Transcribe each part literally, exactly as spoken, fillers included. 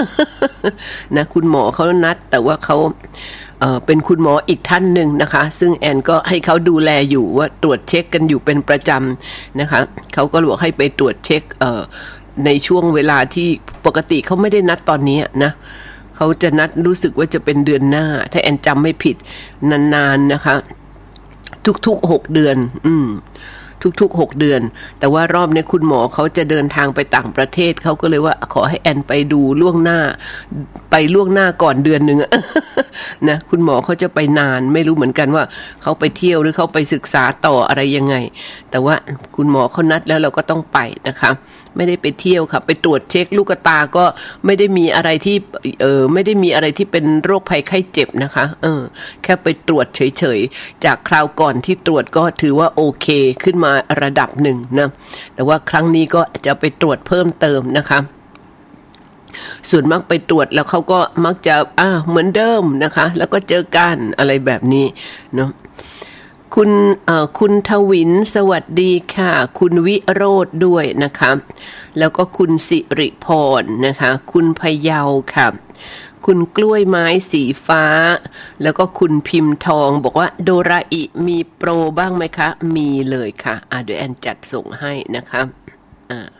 นะคุณหมอเขานัดแต่ว่าเขาเอ่อเป็นคุณหมออีกท่านหนึ่งนะคะซึ่งแอนก็ให้เขาดูแลอยู่ว่าตรวจเช็คกันอยู่เป็นประจำนะคะเขาก็บอกให้ไปตรวจเช็คเอ่อในช่วงเวลาที่ปกติเขาไม่ได้นัดตอนนี้นะเขาจะนัดรู้สึกว่าจะเป็นเดือนหน้าถ้าแอนจำไม่ผิดนานๆนะคะทุกๆหกเดือนอืมทุกๆหกเดือนแต่ว่ารอบนี้คุณหมอเขาจะเดินทางไปต่างประเทศเขาก็เลยว่าขอให้แอนไปดูล่วงหน้าไปล่วงหน้าก่อนเดือนนึง นะคุณหมอเขาจะไปนานไม่รู้เหมือนกันว่าเขาไปเที่ยวหรือเขาไปศึกษาต่ออะไรยังไงแต่ว่าคุณหมอเขานัดแล้วเราก็ต้องไปนะคะไม่ได้ไปเที่ยวค่ะไปตรวจเช็คลูกตาก็ไม่ได้มีอะไรที่เออไม่ได้มีอะไรที่เป็นโรคภัยไข้เจ็บนะคะเออแค่ไปตรวจเฉยๆจากคราวก่อนที่ตรวจก็ถือว่าโอเคขึ้นมาระดับหนึ่งนะแต่ว่าครั้งนี้ก็จะไปตรวจเพิ่มเติมนะคะส่วนมากไปตรวจแล้วเขาก็มักจะอ่าเหมือนเดิมนะคะแล้วก็เจอกันอะไรแบบนี้เนาะคุณเอ่อคุณทวินสวัสดีค่ะคุณวิโรธด้วยนะคะแล้วก็คุณสิริพรนะคะคุณพยาวค่ะคุณกล้วยไม้สีฟ้าแล้วก็คุณพิมพ์ทองบอกว่าโดราอิมีโปรบ้างไหมคะมีเลยค่ะอ่ะเดี๋ยวแอนจัดส่งให้นะคะอ่า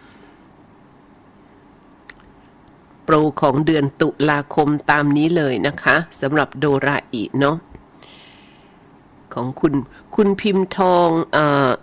โปรของเดือนตุลาคมตามนี้เลยนะคะสำหรับโดราอิเนาะของคุณคุณพิมพ์ทองเอ่อ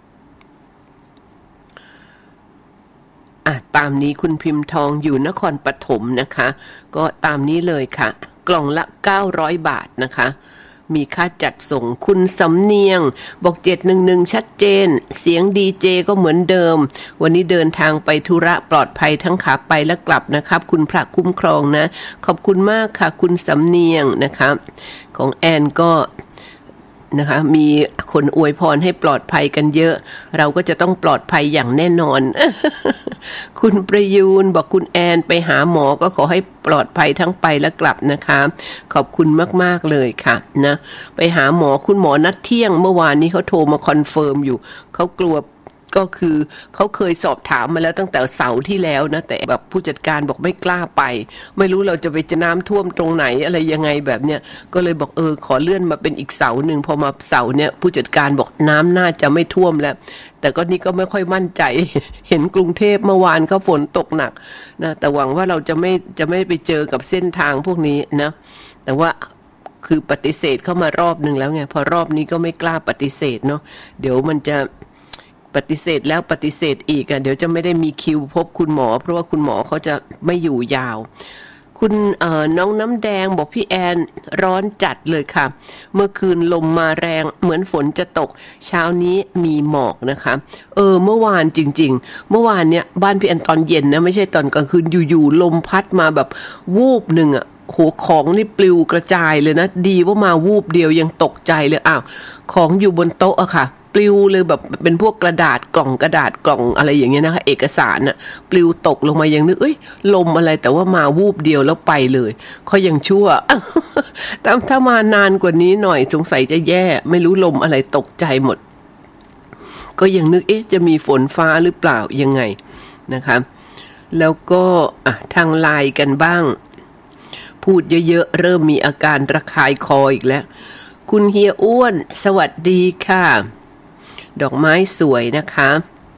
อ่ะตามนี้คุณพิมพ์ทองอยู่นครปฐมนะคะก็ตามนี้เลยค่ะกล่องละเก้าร้อยบาทนะคะมีค่าจัดส่งคุณสำเนียงบอกเจ็ดหนึ่งหนึ่งชัดเจนเสียงดีเจก็เหมือนเดิมวันนี้เดินทางไปธุระปลอดภัยทั้งขาไปและกลับนะครับคุณพระคุ้มครองนะขอบคุณมากค่ะคุณสำเนียงนะคะของแอนก็นะคะมีคนอวยพรให้ปลอดภัยกันเยอะเราก็จะต้องปลอดภัยอย่างแน่นอน คุณประยูนบอกคุณแอนไปหาหมอก็ขอให้ปลอดภัยทั้งไปและกลับนะคะขอบคุณมากๆเลยค่ะนะไปหาหมอคุณหมอนัดเที่ยงเมื่อวานนี้เขาโทรมาคอนเฟิร์มอยู่เขากลัวก็คือเขาเคยสอบถามมาแล้วตั้งแต่เสาร์ที่แล้วนะแต่แบบผู้จัดการบอกไม่กล้าไปไม่รู้เราจะไปจะน้ำท่วมตรงไหนอะไรยังไงแบบเนี้ยก็เลยบอกเออขอเลื่อนมาเป็นอีกเสาหนึ่งพอมาเสาเนี้ยผู้จัดการบอกน้ำน่าจะไม่ท่วมแล้วแต่ก็นี่ก็ไม่ค่อยมั่นใจ เห็นกรุงเทพเมื่อวานก็ฝนตกหนักนะแต่หวังว่าเราจะไม่จะไม่ไปเจอกับเส้นทางพวกนี้นะแต่ว่าคือปฏิเสธเข้ามารอบนึงแล้วไงพอรอบนี้ก็ไม่กล้าปฏิเสธเนาะเดี๋ยวมันจะปฏิเสธแล้วปฏิเสธอีกอ่ะเดี๋ยวจะไม่ได้มีคิวพบคุณหมอเพราะว่าคุณหมอเขาจะไม่อยู่ยาวคุณเอ่อน้องน้ำแดงบอกพี่แอนร้อนจัดเลยค่ะเมื่อคืนลมมาแรงเหมือนฝนจะตกเช้านี้มีหมอกนะคะเออเมื่อวานจริงๆเมื่อวานเนี้ยบ้านพี่แอนตอนเย็นนะไม่ใช่ตอนกลางคืนอยู่ๆลมพัดมาแบบวูบหนึ่งอ่ะโหของนี่ปลิวกระจายเลยนะดีว่ามาวูบเดียวยังตกใจเลยอ้าวของอยู่บนโต๊ะอะค่ะปลิวเลยแบบเป็นพวกกระดาษกล่องกระดาษกล่องอะไรอย่างเงี้ยนะคะเอกสารน่ะปลิวตกลงมายังนึกเอ้ยลมอะไรแต่ว่ามาวูบเดียวแล้วไปเลยเขายังชั่ว แต่ถ้ามานานกว่านี้หน่อยสงสัยจะแย่ไม่รู้ลมอะไรตกใจหมดก็ยังนึกเอ๊ะจะมีฝนฟ้าหรือเปล่ายังไงนะคะแล้วก็อ่ะทางไลน์กันบ้างพูดเยอะๆเริ่มมีอาการระคายคออีกแล้วคุณเฮียอ้วนสวัสดีค่ะดอกไม้สวยนะคะ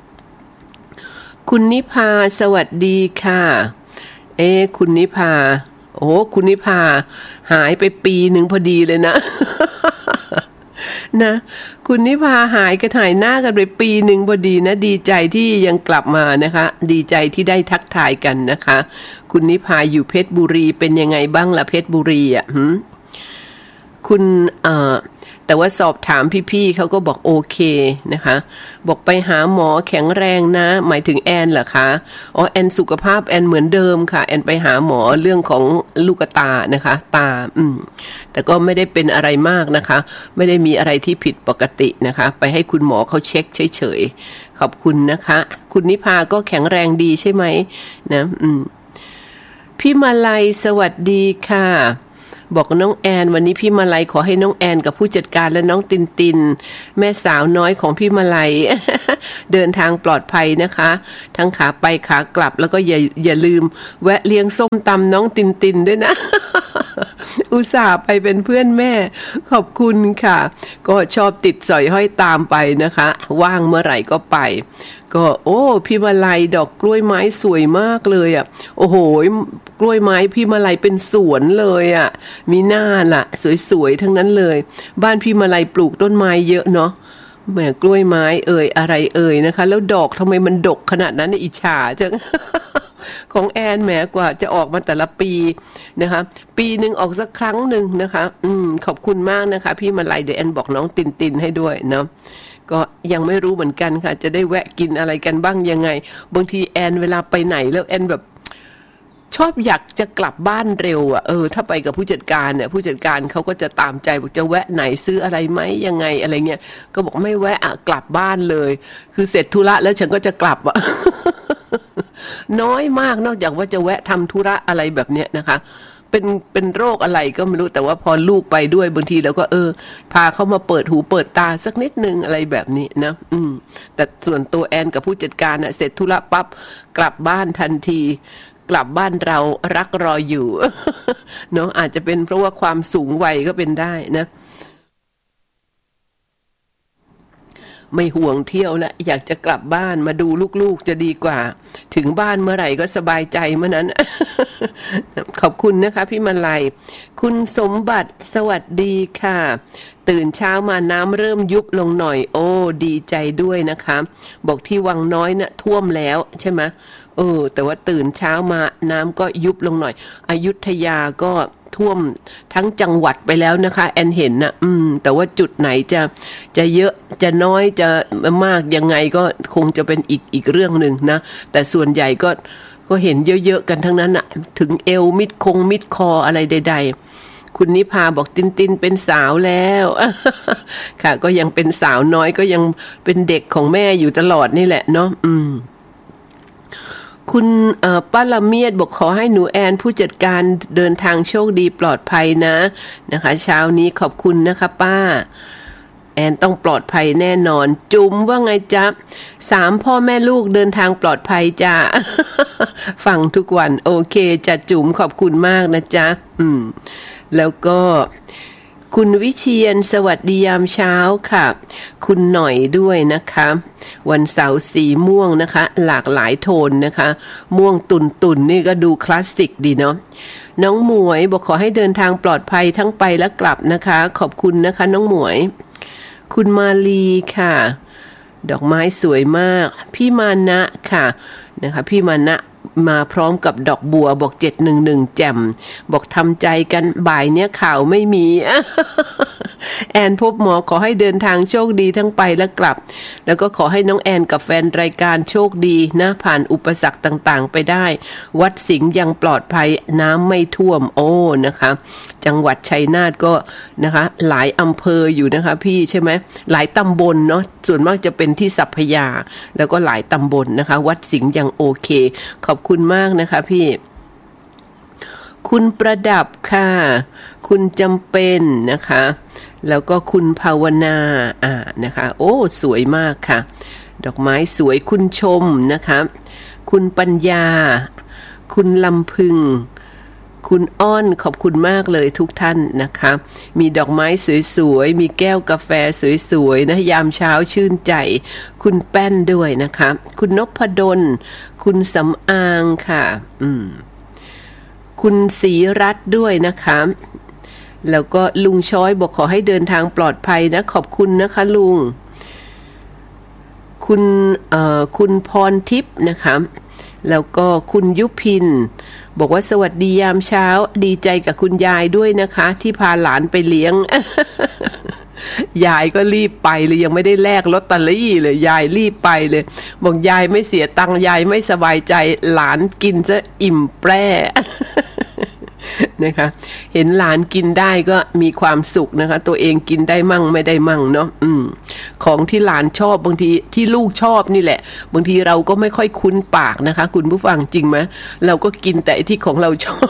คุณนิพาสวัสดีค่ะเอ๊ะคุณนิพาโอ้คุณนิพาหายไปปีหนึ่งพอดีเลยนะ นะคุณนิพาหายกันหายหน้ากันไปปีหนึ่งพอดีนะดีใจที่ยังกลับมานะคะดีใจที่ได้ทักทายกันนะคะคุณนิพาอยู่เพชรบุรีเป็นยังไงบ้างล่ะเพชรบุรีอ่ะหืมคุณเอ่อแต่ว่าสอบถามพี่ๆเขาก็บอกโอเคนะคะบอกไปหาหมอแข็งแรงนะหมายถึงแอนเหรอคะอ๋อแอนสุขภาพแอนเหมือนเดิมค่ะแอนไปหาหมอเรื่องของลูกตานะคะตาอืมแต่ก็ไม่ได้เป็นอะไรมากนะคะไม่ได้มีอะไรที่ผิดปกตินะคะไปให้คุณหมอเขาเช็คเฉยๆขอบคุณนะคะคุณนิพาก็แข็งแรงดีใช่ไหมนะอืมพี่มาลัยสวัสดีค่ะบอกน้องแอนวันนี้พี่มาลัยขอให้น้องแอนกับผู้จัดการและน้องตินตินแม่สาวน้อยของพี่มาลัย เดินทางปลอดภัยนะคะทั้งขาไปขากลับแล้วก็อย่าอย่าลืมแวะเลี้ยงส้มตำน้องตินตินด้วยนะ อุตส่าห์ไปเป็นเพื่อนแม่ขอบคุณค่ะก็ชอบติดสอยห้อยตามไปนะคะว่างเมื่อไหร่ก็ไปก็โอ้พี่มาลัยดอกกล้วยไม้สวยมากเลยอ่ะโอ้โหกล้วยไม้พี่มาลัยเป็นสวนเลยอ่ะมีหน้าล่ะสวยๆทั้งนั้นเลยบ้านพี่มาลัยปลูกต้นไม้เยอะเนาะแหมกล้วยไม้เอ่ยอะไรเอ่ยนะคะแล้วดอกทำไมมันดกขนาดนั้นอิจฉาจัง ของแอนแหมกว่าจะออกมาแต่ละปีนะคะปีหนึ่งออกสักครั้งหนึ่งนะคะอืมขอบคุณมากนะคะพี่มาลัยเดี๋ยวแอนบอกน้องตินตินให้ด้วยเนาะก็ยังไม่รู้เหมือนกันค่ะจะได้แวะกินอะไรกันบ้างยังไงบางทีแอนเวลาไปไหนแล้วแอนแบบชอบอยากจะกลับบ้านเร็วอ่ะเออถ้าไปกับผู้จัดการเนี่ยผู้จัดการเขาก็จะตามใจบอกจะแวะไหนซื้ออะไรไหมยังไงอะไรเงี้ยก็บอกไม่แวะอ่ะกลับบ้านเลยคือเสร็จธุระแล้วฉันก็จะกลับอ่ะ น้อยมากนอกจากว่าจะแวะทำธุระอะไรแบบเนี้ยนะคะเป็นเป็นโรคอะไรก็ไม่รู้แต่ว่าพอลูกไปด้วยบางทีเราก็เออพาเขามาเปิดหูเปิดตาสักนิดนึงอะไรแบบนี้นะอืมแต่ส่วนตัวแอนกับผู้จัดการน่ะเสร็จธุระปั๊บกลับบ้านทันทีกลับบ้านเรารักรออยู่ เนาะอาจจะเป็นเพราะว่าความสูงวัยก็เป็นได้นะไม่ห่วงเที่ยวและอยากจะกลับบ้านมาดูลูกๆจะดีกว่าถึงบ้านเมื่อไหร่ก็สบายใจเมื่อนั้น ขอบคุณนะคะพี่มาลัยคุณสมบัติสวัสดีค่ะตื่นเช้ามาน้ำเริ่มยุบลงหน่อยโอ้ดีใจด้วยนะคะบอกที่วังน้อยนะท่วมแล้วใช่ไหมเออแต่ว่าตื่นเช้ามาน้ำก็ยุบลงหน่อยอยุธยาก็ท่วมทั้งจังหวัดไปแล้วนะคะแอนเห็นนะอืมแต่ว่าจุดไหนจะจะเยอะจะน้อยจะมากยังไงก็คงจะเป็นอีกอีกเรื่องหนึ่งนะแต่ส่วนใหญ่ก็ก็เห็นเยอะๆกันทั้งนั้นอะถึงเอวมิดคงมิดคออะไรใดๆคุณนิพาบอกตินตินเป็นสาวแล้ว ค่ะก็ยังเป็นสาวน้อยก็ยังเป็นเด็กของแม่อยู่ตลอดนี่แหละเนาะอืมคุณป้าละเมียดบอกขอให้หนูแอนผู้จัดการเดินทางโชคดีปลอดภัยนะนะคะเช้านี้ขอบคุณนะคะป้าแอนต้องปลอดภัยแน่นอนจุ๋มว่าไงจ๊ะสามพ่อแม่ลูกเดินทางปลอดภัยจ้ะ ฟังทุกวันโอเคจ้ะจุ๋มขอบคุณมากนะจ๊ะอืมแล้วก็คุณวิเชียรสวัสดียามเช้าค่ะคุณหน่อยด้วยนะคะวันเสาร์สีม่วงนะคะหลากหลายโทนนะคะม่วงตุ่นตุ่นนี่ก็ดูคลาสสิกดีเนาะน้องหมวยบอกขอให้เดินทางปลอดภัยทั้งไปและกลับนะคะขอบคุณนะคะน้องหมวยคุณมาลีค่ะดอกไม้สวยมากพี่มานะค่ะนะคะพี่มานะมาพร้อมกับดอกบัวบอกเจ็ดหนึ่งหนึ่งแจ่มบอกทำใจกันบ่ายเนี้ยข่าวไม่มี แอนพบหมอขอให้เดินทางโชคดีทั้งไปและกลับแล้วก็ขอให้น้องแอนกับแฟนรายการโชคดีนะผ่านอุปสรรคต่างๆไปได้วัดสิงห์ยังปลอดภัยน้ำไม่ท่วมโอ้นะคะจังหวัดชัยนาทก็นะคะหลายอำเภออยู่นะคะพี่ใช่ไหมหลายตำบลเนาะส่วนมากจะเป็นที่สัพพยาแล้วก็หลายตำบลนะคะวัดสิงห์ยังโอเคขอบคุณมากนะคะพี่คุณประดับค่ะคุณจำเป็นนะคะแล้วก็คุณภาวนาอ่านะคะโอ้สวยมากค่ะดอกไม้สวยคุณชมนะคะคุณปัญญาคุณลำพึงคุณอ้อนขอบคุณมากเลยทุกท่านนะคะมีดอกไม้สวยๆมีแก้วกาแฟสวยๆนะยามเช้าชื่นใจคุณแป้นด้วยนะคะคุณนพดลคุณสำอางค่ะอืมคุณศรีรัตน์ด้วยนะคะแล้วก็ลุงช้อยบอกขอให้เดินทางปลอดภัยนะขอบคุณนะคะลุงคุณเอ่อคุณพรทิพย์นะคะแล้วก็คุณยุพินบอกว่าสวัสดียามเช้าดีใจกับคุณยายด้วยนะคะที่พาหลานไปเลี้ยง ยายก็รีบไปเลยยังไม่ได้แลกลอตเตอรี่เลยยายรีบไปเลยบอกยายไม่เสียตังค์ยายไม่สบายใจหลานกินซะอิ่มแปร่ นะคะเห็นหลานกินได้ก็มีความสุขนะคะตัวเองกินได้มั่งไม่ได้มั่งเนาะอืมของที่หลานชอบบางทีที่ลูกชอบนี่แหละบางทีเราก็ไม่ค่อยคุ้นปากนะคะคุณผู้ฟังจริงไหมเราก็กินแต่ที่ของเราชอบ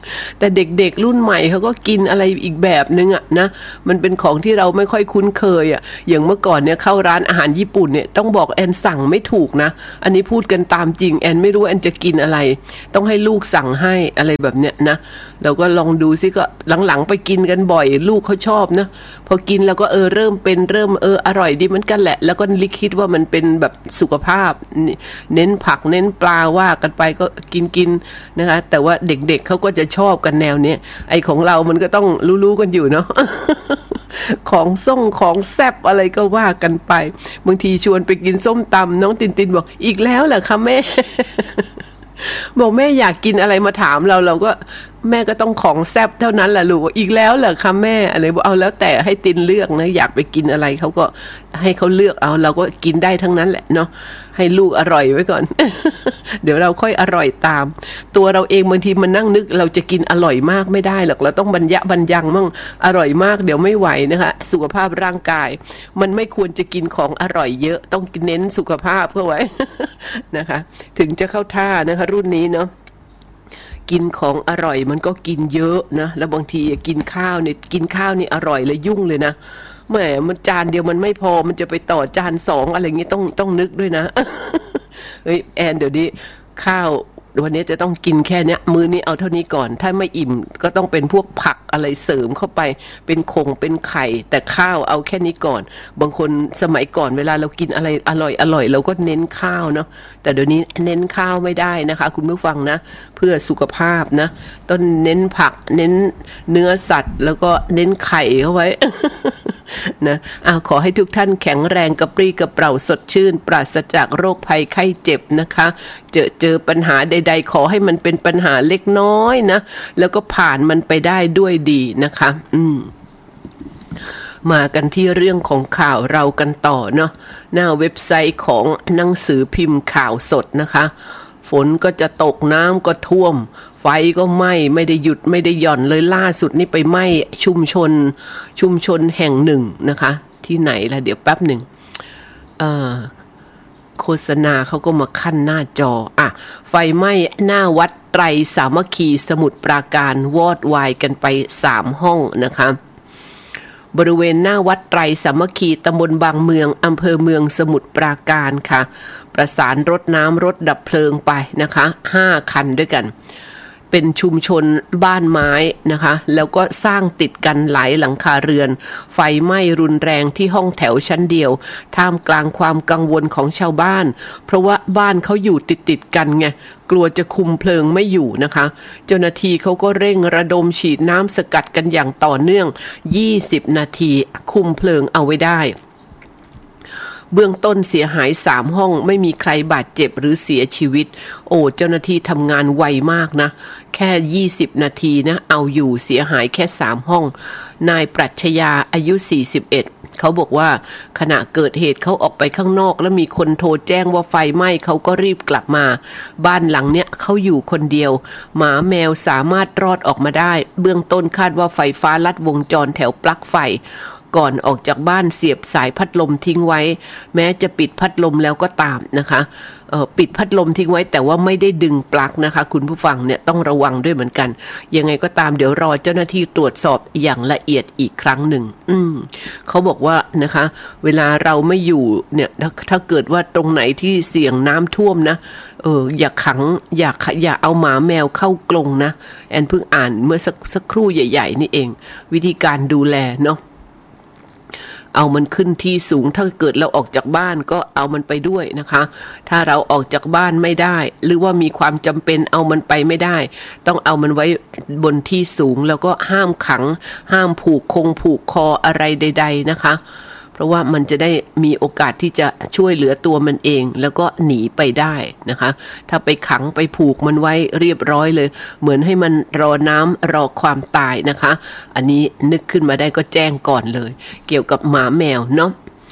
แต่เด็กๆรุ่นใหม่เขาก็กินอะไรอีกแบบนึงอะนะมันเป็นของที่เราไม่ค่อยคุ้นเคยอะอย่างเมื่อก่อนเนี่ยเข้าร้านอาหารญี่ปุ่นเนี่ยต้องบอกแอนสั่งไม่ถูกนะอันนี้พูดกันตามจริงแอนไม่รู้แอนจะกินอะไรต้องให้ลูกสั่งให้อะไรแบบเนี้ยนะเราก็ลองดูซิก็หลังๆไปกินกันบ่อยลูกเขาชอบนะพอกินแล้วก็เออเริ่มเป็นเริ่มเอออร่อยดีเหมือนกันแหละแล้วก็ลิคิดว่ามันเป็นแบบสุขภาพเน้นผักเน้นปลาว่ากันไปก็กินกินนะคะแต่ว่าเด็กๆ เ, เขาก็จะชอบกันแนวนี้ไอของเรามันก็ต้องรู้ๆกันอยู่เนาะ ของส่งของแซ่บอะไรก็ว่ากันไปบางทีชวนไปกินส้มตำน้องตินตินบอกอีกแล้วเหรอคะแม่ บอกแม่อยากกินอะไรมาถามเราเราก็แม่ก็ต้องของแซ่บเท่านั้นแหละลูกอีกแล้วเหรอคะแม่อะไรบอกเอาแล้วแต่ให้ตินเลือกนะอยากไปกินอะไรเขาก็ให้เขาเลือกเอาเราก็กินได้ทั้งนั้นแหละเนาะให้ลูกอร่อยไว้ก่อน เดี๋ยวเราค่อยอร่อยตามตัวเราเองบางทีมันนั่งนึกเราจะกินอร่อยมากไม่ได้หรอกเราต้องบรรยะบรรยังมั่งอร่อยมากเดี๋ยวไม่ไหวนะคะสุขภาพร่างกายมันไม่ควรจะกินของอร่อยเยอะต้องเน้นสุขภาพเข้าไว้ นะคะถึงจะเข้าท่านะคะรุ่นนี้เนาะกินของอร่อยมันก็กินเยอะนะแล้วบางทีกินข้าวเนี่ยกินข้าวนี่อร่อยเลยยุ่งเลยนะแหมมันจานเดียวมันไม่พอมันจะไปต่อจานสองอะไรเงี้ยต้องต้องนึกด้วยนะ เฮ้ยแอนเดี๋ยวนี้ข้าววันนี้จะต้องกินแค่เนี้ยมื้อนี้เอาเท่านี้ก่อนถ้าไม่อิ่มก็ต้องเป็นพวกผักอะไรเสริมเข้าไปเป็นคงเป็นไข่แต่ข้าวเอาแค่นี้ก่อนบางคนสมัยก่อนเวลาเรากินอะไรอร่อยอร่อยเราก็เน้นข้าวเนาะแต่เดี๋ยวนี้เน้นข้าวไม่ได้นะคะคุณผู้ฟังนะเพื่อสุขภาพนะต้องเน้นผักเน้นเนื้อสัตว์แล้วก็เน้นไข่เข้าไว้ นะอ่ะขอให้ทุกท่านแข็งแรงกระปรี้กระเปร่าสดชื่นปราศจากโรคภัยไข้เจ็บนะคะเจอเจอปัญหาใดๆขอให้มันเป็นปัญหาเล็กน้อยนะแล้วก็ผ่านมันไปได้ด้วยดีนะคะอืมมากันที่เรื่องของข่าวเรากันต่อเนาะหน้าเว็บไซต์ของหนังสือพิมพ์ข่าวสดนะคะฝนก็จะตกน้ำก็ท่วมไฟก็ไหม้ไม่ได้หยุดไม่ได้หย่อนเลยล่าสุดนี่ไปไหม้ชุมชนชุมชนแห่งหนึ่งนะคะที่ไหนล่ะเดี๋ยวแป๊บหนึ่งเอ่อโฆษณาเขาก็มาขั้นหน้าจออ่ะไฟไหม้หน้าวัดไตรสามัคคีสมุทรปราการวอดวายกันไปสามห้องนะคะบริเวณหน้าวัดไตรสามัคคีตำบลบางเมืองอำเภอเมืองสมุทรปราการค่ะประสานรถน้ำรถดับเพลิงไปนะคะห้าคันด้วยกันเป็นชุมชนบ้านไม้นะคะแล้วก็สร้างติดกันหลายหลังคาเรือนไฟไหม้รุนแรงที่ห้องแถวชั้นเดียวท่ามกลางความกังวลของชาวบ้านเพราะว่าบ้านเขาอยู่ติดติดกันไงกลัวจะคุมเพลิงไม่อยู่นะคะเจ้าหน้าที่เขาก็เร่งระดมฉีดน้ำสกัดกันอย่างต่อเนื่องยี่สิบนาทีคุมเพลิงเอาไว้ได้เบื้องต้นเสียหายสามห้องไม่มีใครบาดเจ็บหรือเสียชีวิตโอ้เจ้าหน้าที่ทำงานไวมากนะแค่ยี่สิบนาทีนะเอาอยู่เสียหายแค่สามห้องนายปรัชญาอายุสี่สิบเอ็ดเขาบอกว่าขณะเกิดเหตุเขาออกไปข้างนอกแล้วมีคนโทรแจ้งว่าไฟไหม้เขาก็รีบกลับมาบ้านหลังเนี้ยเขาอยู่คนเดียวหมาแมวสามารถรอดออกมาได้เบื้องต้นคาดว่าไฟฟ้าลัดวงจรแถวปลั๊กไฟก่อนออกจากบ้านเสียบสายพัดลมทิ้งไว้แม้จะปิดพัดลมแล้วก็ตามนะคะเอ่อปิดพัดลมทิ้งไว้แต่ว่าไม่ได้ดึงปลั๊กนะคะคุณผู้ฟังเนี่ยต้องระวังด้วยเหมือนกันยังไงก็ตามเดี๋ยวรอเจ้าหน้าที่ตรวจสอบอย่างละเอียดอีกครั้งหนึ่งอืมเขาบอกว่านะคะเวลาเราไม่อยู่เนี่ยถ้าถ้าเกิดว่าตรงไหนที่เสี่ยงน้ำท่วมนะเอออย่าขังอย่าอย่าเอาหมาแมวเข้ากรงนะแอนเพิ่งอ่านเมื่อสักสักครู่ใหญ่ๆนี่เองวิธีการดูแลเนาะเอามันขึ้นที่สูงถ้าเกิดเราออกจากบ้านก็เอามันไปด้วยนะคะถ้าเราออกจากบ้านไม่ได้หรือว่ามีความจำเป็นเอามันไปไม่ได้ต้องเอามันไว้บนที่สูงแล้วก็ห้ามขังห้ามผูกคงผูกคออะไรใดๆนะคะเพราะว่ามันจะได้มีโอกาสที่จะช่วยเหลือตัวมันเองแล้วก็หนีไปได้นะคะถ้าไปขังไปผูกมันไว้เรียบร้อยเลยเหมือนให้มันรอน้ำรอความตายนะคะอันนี้นึกขึ้นมาได้ก็แจ้งก่อนเลยเกี่ยวกับหมาแมวเนาะ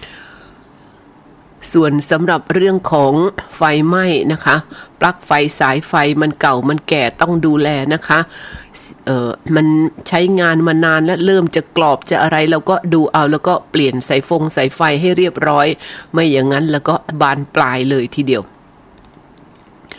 ส่วนสำหรับเรื่องของไฟไหม้นะคะปลั๊กไฟสายไฟมันเก่ามันแก่ต้องดูแลนะคะเอ่อมันใช้งานมานานแล้วเริ่มจะกรอบจะอะไรเราก็ดูเอาแล้วก็เปลี่ยนสายฟงสายไฟให้เรียบร้อยไม่อย่างนั้นแล้วก็บานปลายเลยทีเดียว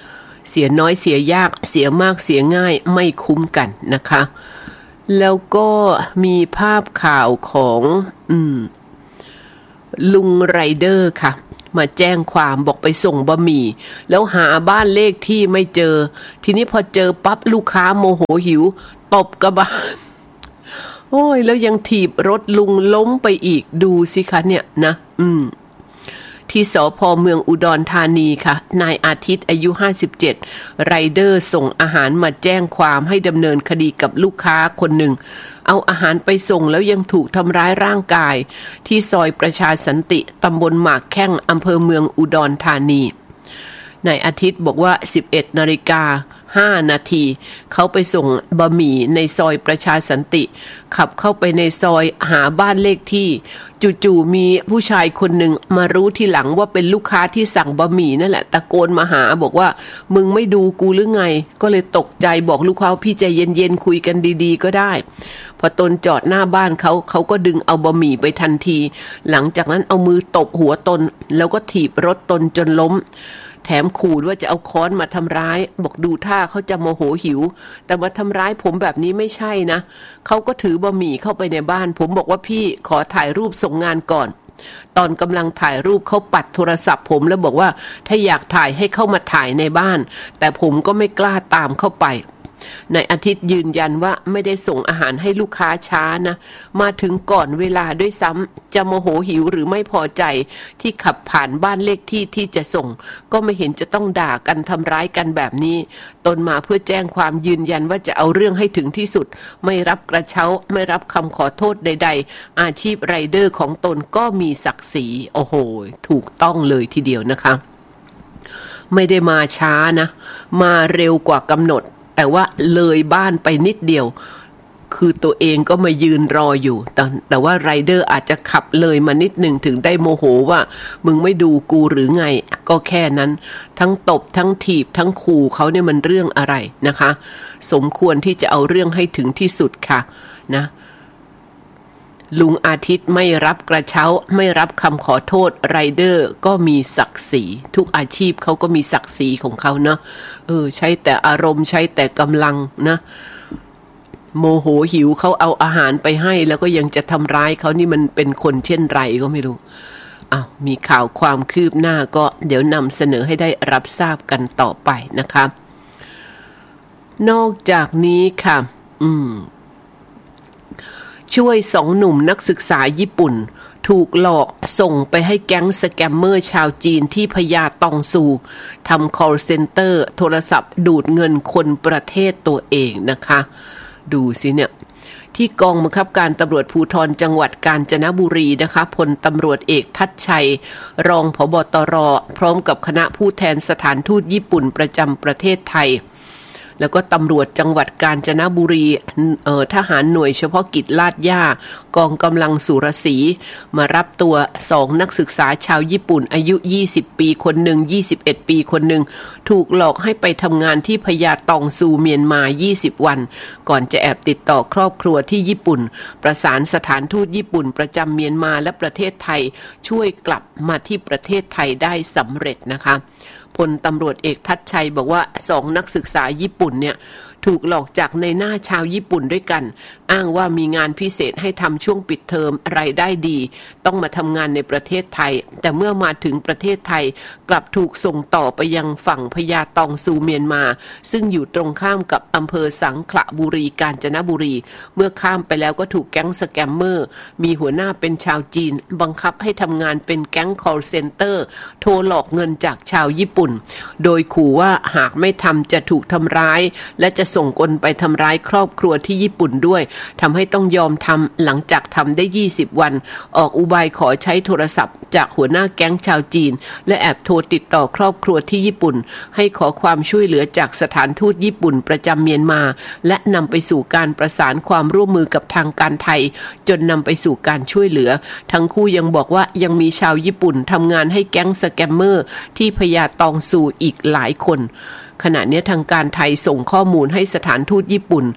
เสียน้อยเสียยากเสียมากเสียง่ายไม่คุ้มกันนะคะแล้วก็มีภาพข่าวของอืมลุงไรเดอร์ค่ะมาแจ้งความบอกไปส่งบะหมี่แล้วหาบ้านเลขที่ไม่เจอทีนี้พอเจอปั๊บลูกค้าโมโหหิวตบกระบาลโอ้ยแล้วยังถีบรถลุงล้มไปอีกดูสิคะเนี่ยนะอืมที่สภ.เมืองอุดรธานีค่ะนายอาทิตย์อายุห้าสิบเจ็ดไรเดอร์ส่งอาหารมาแจ้งความให้ดำเนินคดีกับลูกค้าคนหนึ่งเอาอาหารไปส่งแล้วยังถูกทำร้ายร่างกายที่ซอยประชาสันติตำบลหมากแข้งอำเภอเมืองอุดรธานีนายอาทิตย์บอกว่าสิบเอ็ดนาฬิกาห้านาทีเขาไปส่งบะหมี่ในซอยประชาสันติขับเข้าไปในซอยหาบ้านเลขที่จู่ๆมีผู้ชายคนหนึ่งมารู้ทีหลังว่าเป็นลูกค้าที่สั่งบะหมี่นั่นแหละตะโกนมาหาบอกว่ามึงไม่ดูกูหรือไงก็เลยตกใจบอกลูกค้าพี่ใจเย็นๆคุยกันดีๆก็ได้พอตนจอดหน้าบ้านเขาเขาก็ดึงเอาบะหมี่ไปทันทีหลังจากนั้นเอามือตบหัวตนแล้วก็ถีบรถตนจนล้มแถมขู่ว่าจะเอาค้อนมาทำร้ายบอกดูท่าเขาจะโมโหหิวแต่มาทำร้ายผมแบบนี้ไม่ใช่นะเขาก็ถือบะหมี่เข้าไปในบ้านผมบอกว่าพี่ขอถ่ายรูปส่งงานก่อนตอนกำลังถ่ายรูปเขาปัดโทรศัพท์ผมแล้วบอกว่าถ้าอยากถ่ายให้เข้ามาถ่ายในบ้านแต่ผมก็ไม่กล้าตามเข้าไปนายอาทิตย์ยืนยันว่าไม่ได้ส่งอาหารให้ลูกค้าช้านะมาถึงก่อนเวลาด้วยซ้ำจะโมโหหิวหรือไม่พอใจที่ขับผ่านบ้านเลขที่ที่จะส่งก็ไม่เห็นจะต้องด่ากันทำร้ายกันแบบนี้ตนมาเพื่อแจ้งความยืนยันว่าจะเอาเรื่องให้ถึงที่สุดไม่รับกระเช้าไม่รับคำขอโทษใดๆอาชีพไรเดอร์ของตนก็มีศักดิ์ศรีโอ้โหถูกต้องเลยทีเดียวนะคะไม่ได้มาช้านะมาเร็วกว่ากำหนดแต่ว่าเลยบ้านไปนิดเดียวคือตัวเองก็มายืนรออยู่แต่แต่ว่าไรเดอร์อาจจะขับเลยมานิดหนึ่งถึงได้โมโหว่ามึงไม่ดูกูหรือไงก็แค่นั้นทั้งตบทั้งถีบทั้งขู่เขาเนี่ยมันเรื่องอะไรนะคะสมควรที่จะเอาเรื่องให้ถึงที่สุดค่ะนะลุงอาทิตย์ไม่รับกระเช้าไม่รับคำขอโทษไรเดอร์ก็มีศักดิ์ศรีทุกอาชีพเขาก็มีศักดิ์ศรีของเขาเนาะเออใช้แต่อารมณ์ใช้แต่กำลังนะโมโหหิวเขาเอาอาหารไปให้แล้วก็ยังจะทำร้ายเขานี่มันเป็นคนเช่นไรก็ไม่รู้อ้าวมีข่าวความคืบหน้าก็เดี๋ยวนำเสนอให้ได้รับทราบกันต่อไปนะคะนอกจากนี้ค่ะอืมช่วยสองหนุ่มนักศึกษาญี่ปุ่นถูกหลอกส่งไปให้แก๊งสแกมเมอร์ชาวจีนที่พญาตองซูทำ call center โทรศัพท์ดูดเงินคนประเทศตัวเองนะคะดูสิเนี่ยที่กองบังคับการตำรวจภูธรจังหวัดกาญจนบุรีนะคะพลตำรวจเอกทัชชัยรองผบตรพร้อมกับคณะผู้แทนสถานทูตญี่ปุ่นประจำประเทศไทยแล้วก็ตำรวจจังหวัดกาญจนบุรีเอ่อทหารหน่วยเฉพาะกิจลาดย่ากองกำลังสุรศรีมารับตัวสองนักศึกษาชาวญี่ปุ่นอายุยี่สิบปีคนหนึ่งยี่สิบเอ็ดปีคนหนึ่งถูกหลอกให้ไปทำงานที่พญาตองซูเมียนมายี่สิบวันก่อนจะแอบติดต่อครอบครัวที่ญี่ปุ่นประสานสถานทูตญี่ปุ่นประจำเมียนมาและประเทศไทยช่วยกลับมาที่ประเทศไทยได้สำเร็จนะคะพลตำรวจเอกทัชชัยบอกว่าสองนักศึกษาญี่ปุ่นเนี่ยถูกหลอกจากในหน้าชาวญี่ปุ่นด้วยกันอ้างว่ามีงานพิเศษให้ทำช่วงปิดเทอมรายได้ดีต้องมาทำงานในประเทศไทยแต่เมื่อมาถึงประเทศไทยกลับถูกส่งต่อไปยังฝั่งพญาตองซูเมียนมาซึ่งอยู่ตรงข้ามกับอำเภอสังขละบุรีกาญจนบุรีเมื่อข้ามไปแล้วก็ถูกแก๊งสแกมเมอร์มีหัวหน้าเป็นชาวจีนบังคับให้ทำงานเป็นแก๊ง call center โทรหลอกเงินจากชาวญี่ปุ่นโดยขู่ว่าหากไม่ทำจะถูกทำร้ายและจะส่งคนไปทำร้ายครอบครัวที่ญี่ปุ่นด้วยทำให้ต้องยอมทำหลังจากทำได้ยี่สิบวันออกอุบายขอใช้โทรศัพท์จากหัวหน้าแก๊งชาวจีนและแอบโทรติดต่อครอบครัวที่ญี่ปุ่นให้ขอความช่วยเหลือจากสถานทูตญี่ปุ่นประจำเมียนมาและนำไปสู่การประสานความร่วมมือกับทางการไทยจนนำไปสู่การช่วยเหลือทั้งคู่ยังบอกว่ายังมีชาวญี่ปุ่นทำงานให้แก๊งสแกมเมอร์ที่พญาตองซูอีกหลายคนขณะนี้ทางการไทยส่งข้อมูลให้สถานทูตญี่ปุ่น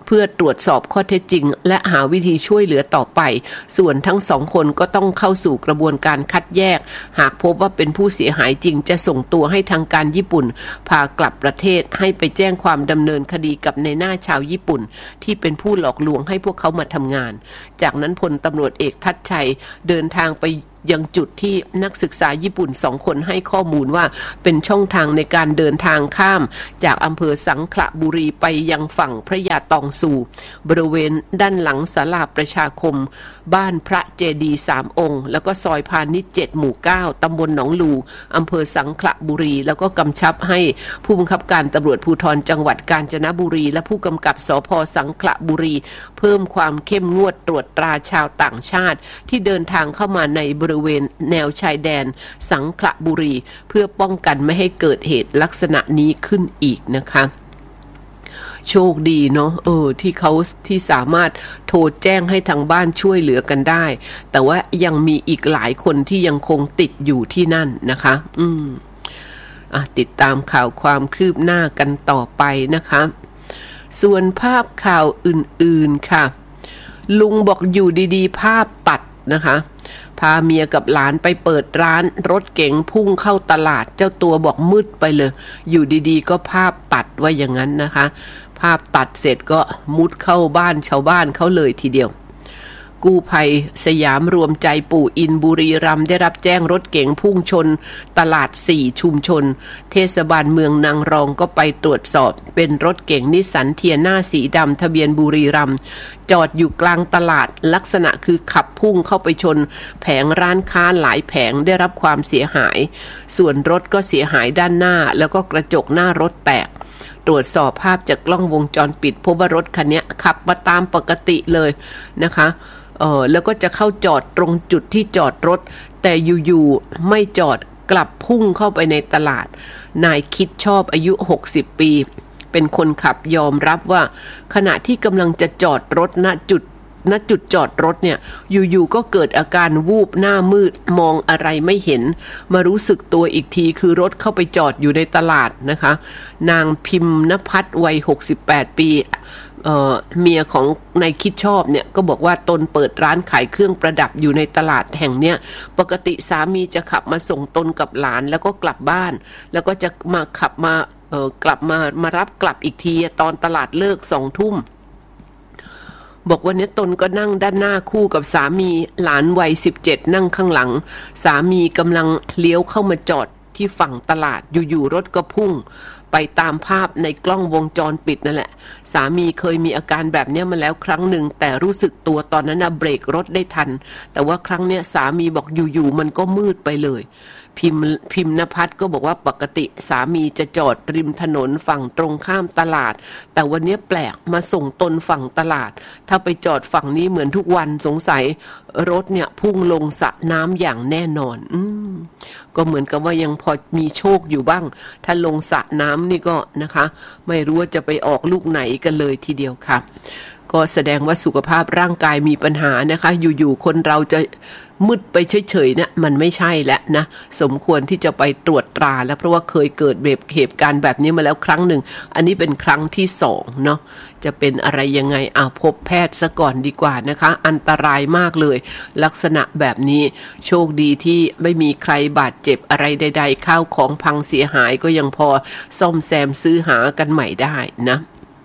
เพื่อตรวจสอบข้อเท็จจริงและหาวิธีช่วยเหลือต่อไปส่วนทั้งสองคนก็ต้องเข้าสู่กระบวนการคัดแยกหากพบว่าเป็นผู้เสียหายจริงจะส่งตัวให้ทางการญี่ปุ่นพากลับประเทศให้ไปแจ้งความดำเนินคดีกับในหน้าชาวญี่ปุ่นที่เป็นผู้หลอกลวงให้พวกเขามาทำงานจากนั้นพลตำรวจเอกทัชชัยเดินทางไปยังจุดที่นักศึกษาญี่ปุ่นสองคนให้ข้อมูลว่าเป็นช่องทางในการเดินทางข้ามจากอำเภอสังขละบุรีไปยังฝั่งพระยาตองซูบริเวณด้านหลังศาลาประชาคมบ้านพระเจดีย์สามองค์แล้วก็ซอยพาณิชย์เจ็ดหมู่เก้าตำบลหนองลูอำเภอสังขละบุรีแล้วก็กำชับให้ผู้บังคับการตำรวจภูธรจังหวัดกาญจนบุรีและผู้กำกับสภ.สังขละบุรีเพิ่มความเข้มงวดตรวจตราชาวต่างชาติที่เดินทางเข้ามาในบริเวณแนวชายแดนสังขละบุรีเพื่อป้องกันไม่ให้เกิดเหตุลักษณะนี้ขึ้นอีกนะคะโชคดีเนาะเออที่เขาที่สามารถโทรแจ้งให้ทางบ้านช่วยเหลือกันได้แต่ว่ายังมีอีกหลายคนที่ยังคงติดอยู่ที่นั่นนะคะอืมอ่ะติดตามข่าวความคืบหน้ากันต่อไปนะคะส่วนภาพข่าวอื่นๆค่ะลุงบอกอยู่ดีๆภาพตัดนะคะพาเมียกับหลานไปเปิดร้านรถเก๋งพุ่งเข้าตลาดเจ้าตัวบอกมืดไปเลยอยู่ดีๆก็ภาพตัดว่าอย่างนั้นนะคะภาพตัดเสร็จก็มุดเข้าบ้านชาวบ้านเขาเลยทีเดียวกู้ภัยสยามรวมใจปู่อินบุรีรัมย์ได้รับแจ้งรถเก๋งพุ่งชนตลาดสี่ชุมชนเทศบาลเมืองนางรองก็ไปตรวจสอบเป็นรถเก๋งนิสสันเทียน่าสีดำทะเบียนบุรีรัมย์จอดอยู่กลางตลาดลักษณะคือขับพุ่งเข้าไปชนแผงร้านค้าหลายแผงได้รับความเสียหายส่วนรถก็เสียหายด้านหน้าแล้วก็กระจกหน้ารถแตกตรวจสอบภาพจากกล้องวงจรปิดพบว่ารถคันนี้ขับมาตามปกติเลยนะคะเออแล้วก็จะเข้าจอดตรงจุดที่จอดรถแต่อยู่ๆไม่จอดกลับพุ่งเข้าไปในตลาดนายคิดชอบอายุหกสิบปีเป็นคนขับยอมรับว่าขณะที่กำลังจะจอดรถณจุดณจุดจอดรถเนี่ยอยู่ๆก็เกิดอาการวูบหน้ามืดมองอะไรไม่เห็นมารู้สึกตัวอีกทีคือรถเข้าไปจอดอยู่ในตลาดนะคะนางพิมพ์ณภัทรวัยหกสิบแปดปีเอ่อเมียของนายคิดชอบเนี่ยก็บอกว่าตนเปิดร้านขายเครื่องประดับอยู่ในตลาดแห่งเนี้ยปกติสามีจะขับมาส่งตนกับหลานแล้วก็กลับบ้านแล้วก็จะมาขับมาเอ่อกลับมามารับกลับอีกทีตอนตลาดเลิกสองทุ่มบอกว่าเนี่ยตนก็นั่งด้านหน้าคู่กับสามีหลานวัยสิบเจ็ดนั่งข้างหลังสามีกำลังเลี้ยวเข้ามาจอดที่ฝั่งตลาดอยู่ๆรถก็พุ่งไปตามภาพในกล้องวงจรปิดนั่นแหละสามีเคยมีอาการแบบนี้มาแล้วครั้งหนึ่งแต่รู้สึกตัวตอนนั้นนะเบรกรถได้ทันแต่ว่าครั้งเนี้ยสามีบอกอยู่ๆมันก็มืดไปเลยพิมพ์พิมพ์ณภัทรก็บอกว่าปกติสามีจะจอดริมถนนฝั่งตรงข้ามตลาดแต่วันนี้แปลกมาส่งตนฝั่งตลาดถ้าไปจอดฝั่งนี้เหมือนทุกวันสงสัยรถเนี่ยพุ่งลงสระน้ำอย่างแน่นอนอืมก็เหมือนกับว่ายังพอมีโชคอยู่บ้างถ้าลงสระน้ำนี่ก็นะคะไม่รู้ว่าจะไปออกลูกไหนกันเลยทีเดียวค่ะก็แสดงว่าสุขภาพร่างกายมีปัญหานะคะอยู่ๆคนเราจะมืดไปเฉยๆเนี่ยมันไม่ใช่แล้วนะสมควรที่จะไปตรวจตราแล้วเพราะว่าเคยเกิดเหตุการณ์แบบนี้มาแล้วครั้งหนึ่งอันนี้เป็นครั้งที่สองเนาะจะเป็นอะไรยังไงอ่ะพบแพทย์ซะก่อนดีกว่านะคะอันตรายมากเลยลักษณะแบบนี้โชคดีที่ไม่มีใครบาดเจ็บอะไรใดๆข้าวของพังเสียหายก็ยังพอซ่อมแซมซื้อหากันใหม่ได้นะ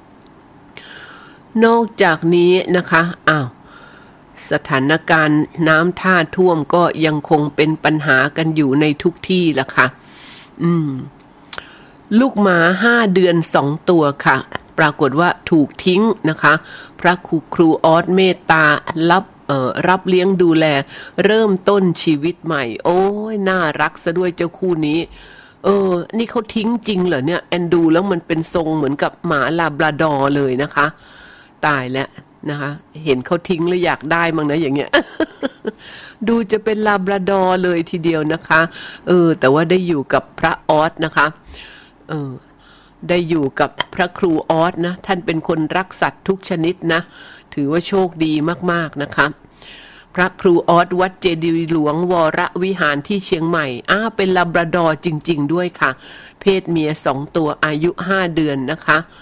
นอกจากนี้นะคะอ้าวสถานการณ์น้ำท่าท่วมก็ยังคงเป็นปัญหากันอยู่ในทุกที่ละค่ะอืมลูกหมาห้าเดือนสองตัวค่ะปรากฏว่าถูกทิ้งนะคะพระครูครูออสเมตตารับเอ่อรับเลี้ยงดูแลเริ่มต้นชีวิตใหม่โอ้ยน่ารักซะด้วยเจ้าคู่นี้เออนี่เขาทิ้งจริงเหรอเนี่ยแอนดูแล้วมันเป็นทรงเหมือนกับหมาลาบราดอร์เลยนะคะตายแล้วนะคะเห็นเขาทิ้งแล้วอยากได้มั้งนะอย่างเงี้ย ดูจะเป็นลาบราดอร์เลยทีเดียวนะคะเออแต่ว่าได้อยู่กับพระออสนะคะเออได้อยู่กับพระครูออสนะท่านเป็นคนรักสัตว์ทุกชนิดนะถือว่าโชคดีมากๆนะคะพระครูออสวัดเจดีย์หลวงวรวิหารที่เชียงใหม่อ้าเป็นลาบราดอร์จริงๆด้วยค่ะเพศเมียสองตัวอายุห้าเดือนนะคะ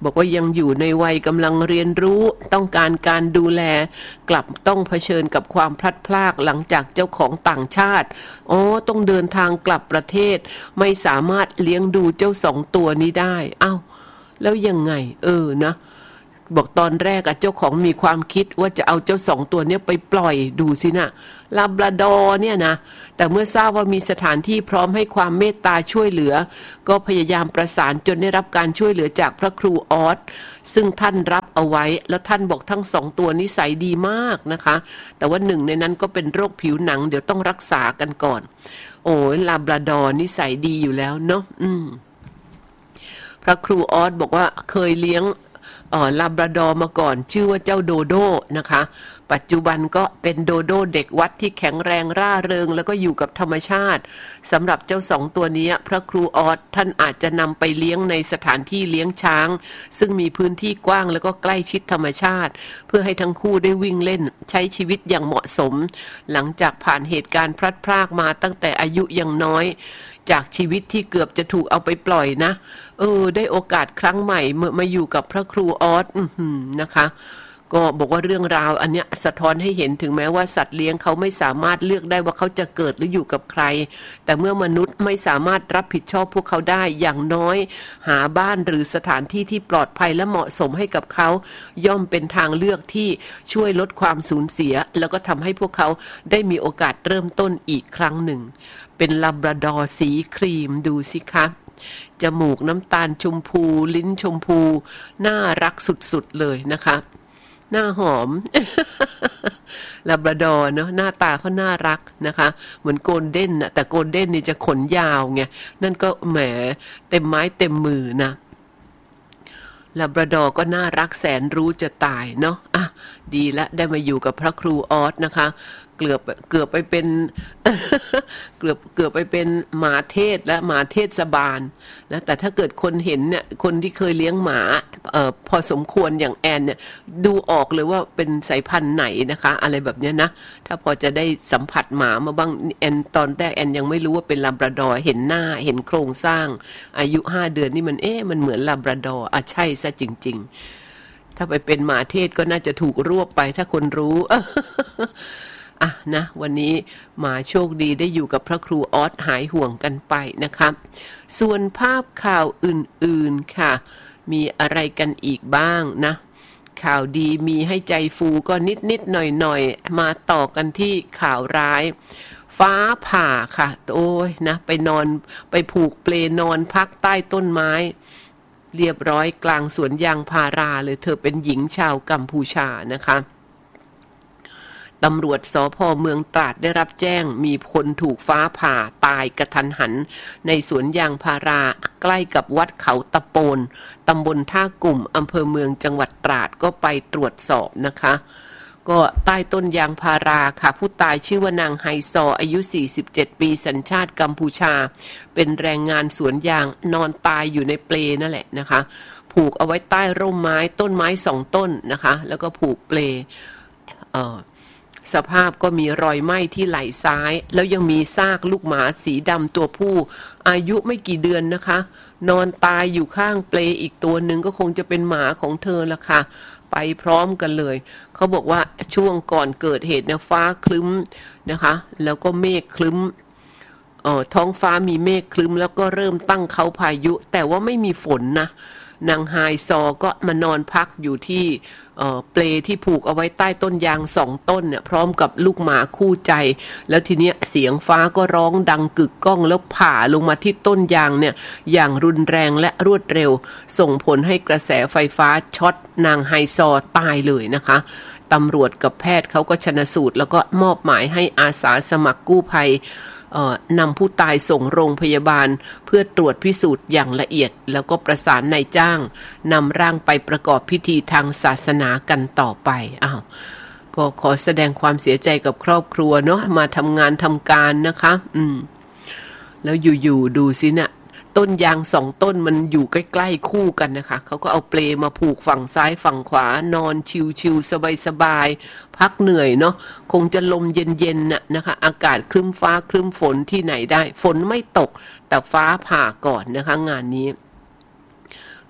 บอกว่ายังอยู่ในวัยกำลังเรียนรู้ต้องการการดูแลกลับต้องเผชิญกับความพลัดพรากหลังจากเจ้าของต่างชาติอ๋อต้องเดินทางกลับประเทศไม่สามารถเลี้ยงดูเจ้าสองตัวนี้ได้อ้าวแล้วยังไงเออนะบอกตอนแรกอะเจ้าของมีความคิดว่าจะเอาเจ้าสองตัวเนี้ยไปปล่อยดูสินะลาบราดอร์เนี่ยนะแต่เมื่อทราบว่ามีสถานที่พร้อมให้ความเมตตาช่วยเหลือก็พยายามประสานจนได้รับการช่วยเหลือจากพระครูออสซึ่งท่านรับเอาไว้แล้วท่านบอกทั้งสองตัวนิสัยดีมากนะคะแต่ว่าหนึ่งในนั้นก็เป็นโรคผิวหนังเดี๋ยวต้องรักษากันก่อนโอ้ยลาบราดอร์นิสัยดีอยู่แล้วเนาะอืมพระครูออสบอกว่าเคยเลี้ยงอ๋อลาบราดอร์มาก่อนชื่อว่าเจ้าโดโดนะคะปัจจุบันก็เป็นโดโดเด็กวัดที่แข็งแรงร่าเริงแล้วก็อยู่กับธรรมชาติสำหรับเจ้าสองตัวนี้พระครูออสท่านอาจจะนำไปเลี้ยงในสถานที่เลี้ยงช้างซึ่งมีพื้นที่กว้างแล้วก็ใกล้ชิดธรรมชาติเพื่อให้ทั้งคู่ได้วิ่งเล่นใช้ชีวิตอย่างเหมาะสมหลังจากผ่านเหตุการณ์พลัดพรากมาตั้งแต่อายุยังน้อยจากชีวิตที่เกือบจะถูกเอาไปปล่อยนะเออได้โอกาสครั้งใหม่เมื่อมาอยู่กับพระครูออสนะคะก็บอกว่าเรื่องราวอันเนี้ยสะท้อนให้เห็นถึงแม้ว่าสัตว์เลี้ยงเขาไม่สามารถเลือกได้ว่าเขาจะเกิดหรืออยู่กับใครแต่เมื่อมนุษย์ไม่สามารถรับผิดชอบพวกเขาได้อย่างน้อยหาบ้านหรือสถานที่ที่ปลอดภัยและเหมาะสมให้กับเขาย่อมเป็นทางเลือกที่ช่วยลดความสูญเสียแล้วก็ทำให้พวกเขาได้มีโอกาสเริ่มต้นอีกครั้งหนึ่งเป็นลาบราดอร์สีครีมดูสิคะจมูกน้ำตาลชมพูลิ้นชมพูน่ารักสุดๆเลยนะคะหน้าหอม ลาบราดอร์เนาะหน้าตาเขาน่ารักนะคะเหมือนโกลเด้นนะแต่โกลเด้นนี่จะขนยาวไงนั่นก็แหมเต็มไม้เต็มมือนะลาบราดอร์ก็น่ารักแสนรู้จะตายเนาะอ่ะดีละได้มาอยู่กับพระครูออสนะคะเกือบเกือบไปเป็น เกือบเกือบไปเป็นหมาเทศและหมาเทศบาลนะแต่ถ้าเกิดคนเห็นเนี่ยคนที่เคยเลี้ยงหมาเอ่อพอสมควรอย่างแอนเนี่ยดูออกเลยว่าเป็นสายพันธุ์ไหนนะคะอะไรแบบเนี้ยนะถ้าพอจะได้สัมผัสหมามาบ้างแอนตอนแรกแอนยังไม่รู้ว่าเป็นลาบราดอร์เห็นหน้าเห็นโครงสร้างอายุห้าเดือนนี่มันเอ๊ะมันเหมือนลาบราดอร์อ่ะใช่ซะจริงๆถ้าไปเป็นหมาเทศก็น่าจะถูกรวบไปถ้าคนรู้ อ่ะนะวันนี้มาโชคดีได้อยู่กับพระครูออสหายห่วงกันไปนะคะส่วนภาพข่าวอื่นๆค่ะมีอะไรกันอีกบ้างนะข่าวดีมีให้ใจฟูก็นิดๆหน่อยๆมาต่อกันที่ข่าวร้ายฟ้าผ่าค่ะโอ้ยนะไปนอนไปผูกเปลนอนพักใต้ต้นไม้เรียบร้อยกลางสวนยางพาราเลยเธอเป็นหญิงชาวกัมพูชานะคะตำรวจสภ.เมืองตราดได้รับแจ้งมีคนถูกฟ้าผ่าตายกระทันหันในสวนยางพาราใกล้กับวัดเขาตะโปนตำบลท่ากลุ่มอำเภอเมืองจังหวัดตราดก็ไปตรวจสอบนะคะก็ใต้ต้นยางพาราค่ะผู้ตายชื่อว่านางไฮซออายุสี่สิบเจ็ดปีสัญชาติกัมพูชาเป็นแรงงานสวนยางนอนตายอยู่ในเปลนั่นแหละนะคะผูกเอาไว้ใต้ร่มไม้ต้นไม้สองต้นนะคะแล้วก็ผูกเปลเอ่อสภาพก็มีรอยไหม้ที่ไหล่ซ้ายแล้วยังมีซากลูกหมาสีดำตัวผู้อายุไม่กี่เดือนนะคะนอนตายอยู่ข้างเปลอีกตัวหนึ่งก็คงจะเป็นหมาของเธอละค่ะไปพร้อมกันเลยเขาบอกว่าช่วงก่อนเกิดเหตุเนี่ยฟ้าคลึ้มนะคะแล้วก็เมฆคลึ้มเอ่อท้องฟ้ามีเมฆคลึ้มแล้วก็เริ่มตั้งเขาพายุแต่ว่าไม่มีฝนนะนางไฮซอก็มานอนพักอยู่ที่เปลที่ผูกเอาไว้ใต้ต้นยางสองต้นเนี่ยพร้อมกับลูกหมาคู่ใจแล้วทีเนี้ยเสียงฟ้าก็ร้องดังกึกก้องแล้วผ่าลงมาที่ต้นยางเนี่ยอย่างรุนแรงและรวดเร็วส่งผลให้กระแสไฟฟ้าช็อตนางไฮซอตายเลยนะคะตำรวจกับแพทย์เขาก็ชันสูตรแล้วก็มอบหมายให้อาสาสมัครกู้ภัยนำผู้ตายส่งโรงพยาบาลเพื่อตรวจพิสูจน์อย่างละเอียดแล้วก็ประสานนายจ้างนำร่างไปประกอบพิธีทางศาสนากันต่อไปอ้าวก็ขอแสดงความเสียใจกับครอบครัวเนาะมาทำงานทำการนะคะอืมแล้วอยู่ๆดูสินะต้นยางสองต้นมันอยู่ใกล้ๆคู่กันนะคะเขาก็เอาเปลมาผูกฝั่งซ้ายฝั่งขวานอนชิวๆสบายๆพักเหนื่อยเนาะคงจะลมเย็นๆน่ะนะคะอากาศครึ้มฟ้าครึ้มฝนที่ไหนได้ฝนไม่ตกแต่ฟ้าผ่าก่อนนะคะงานนี้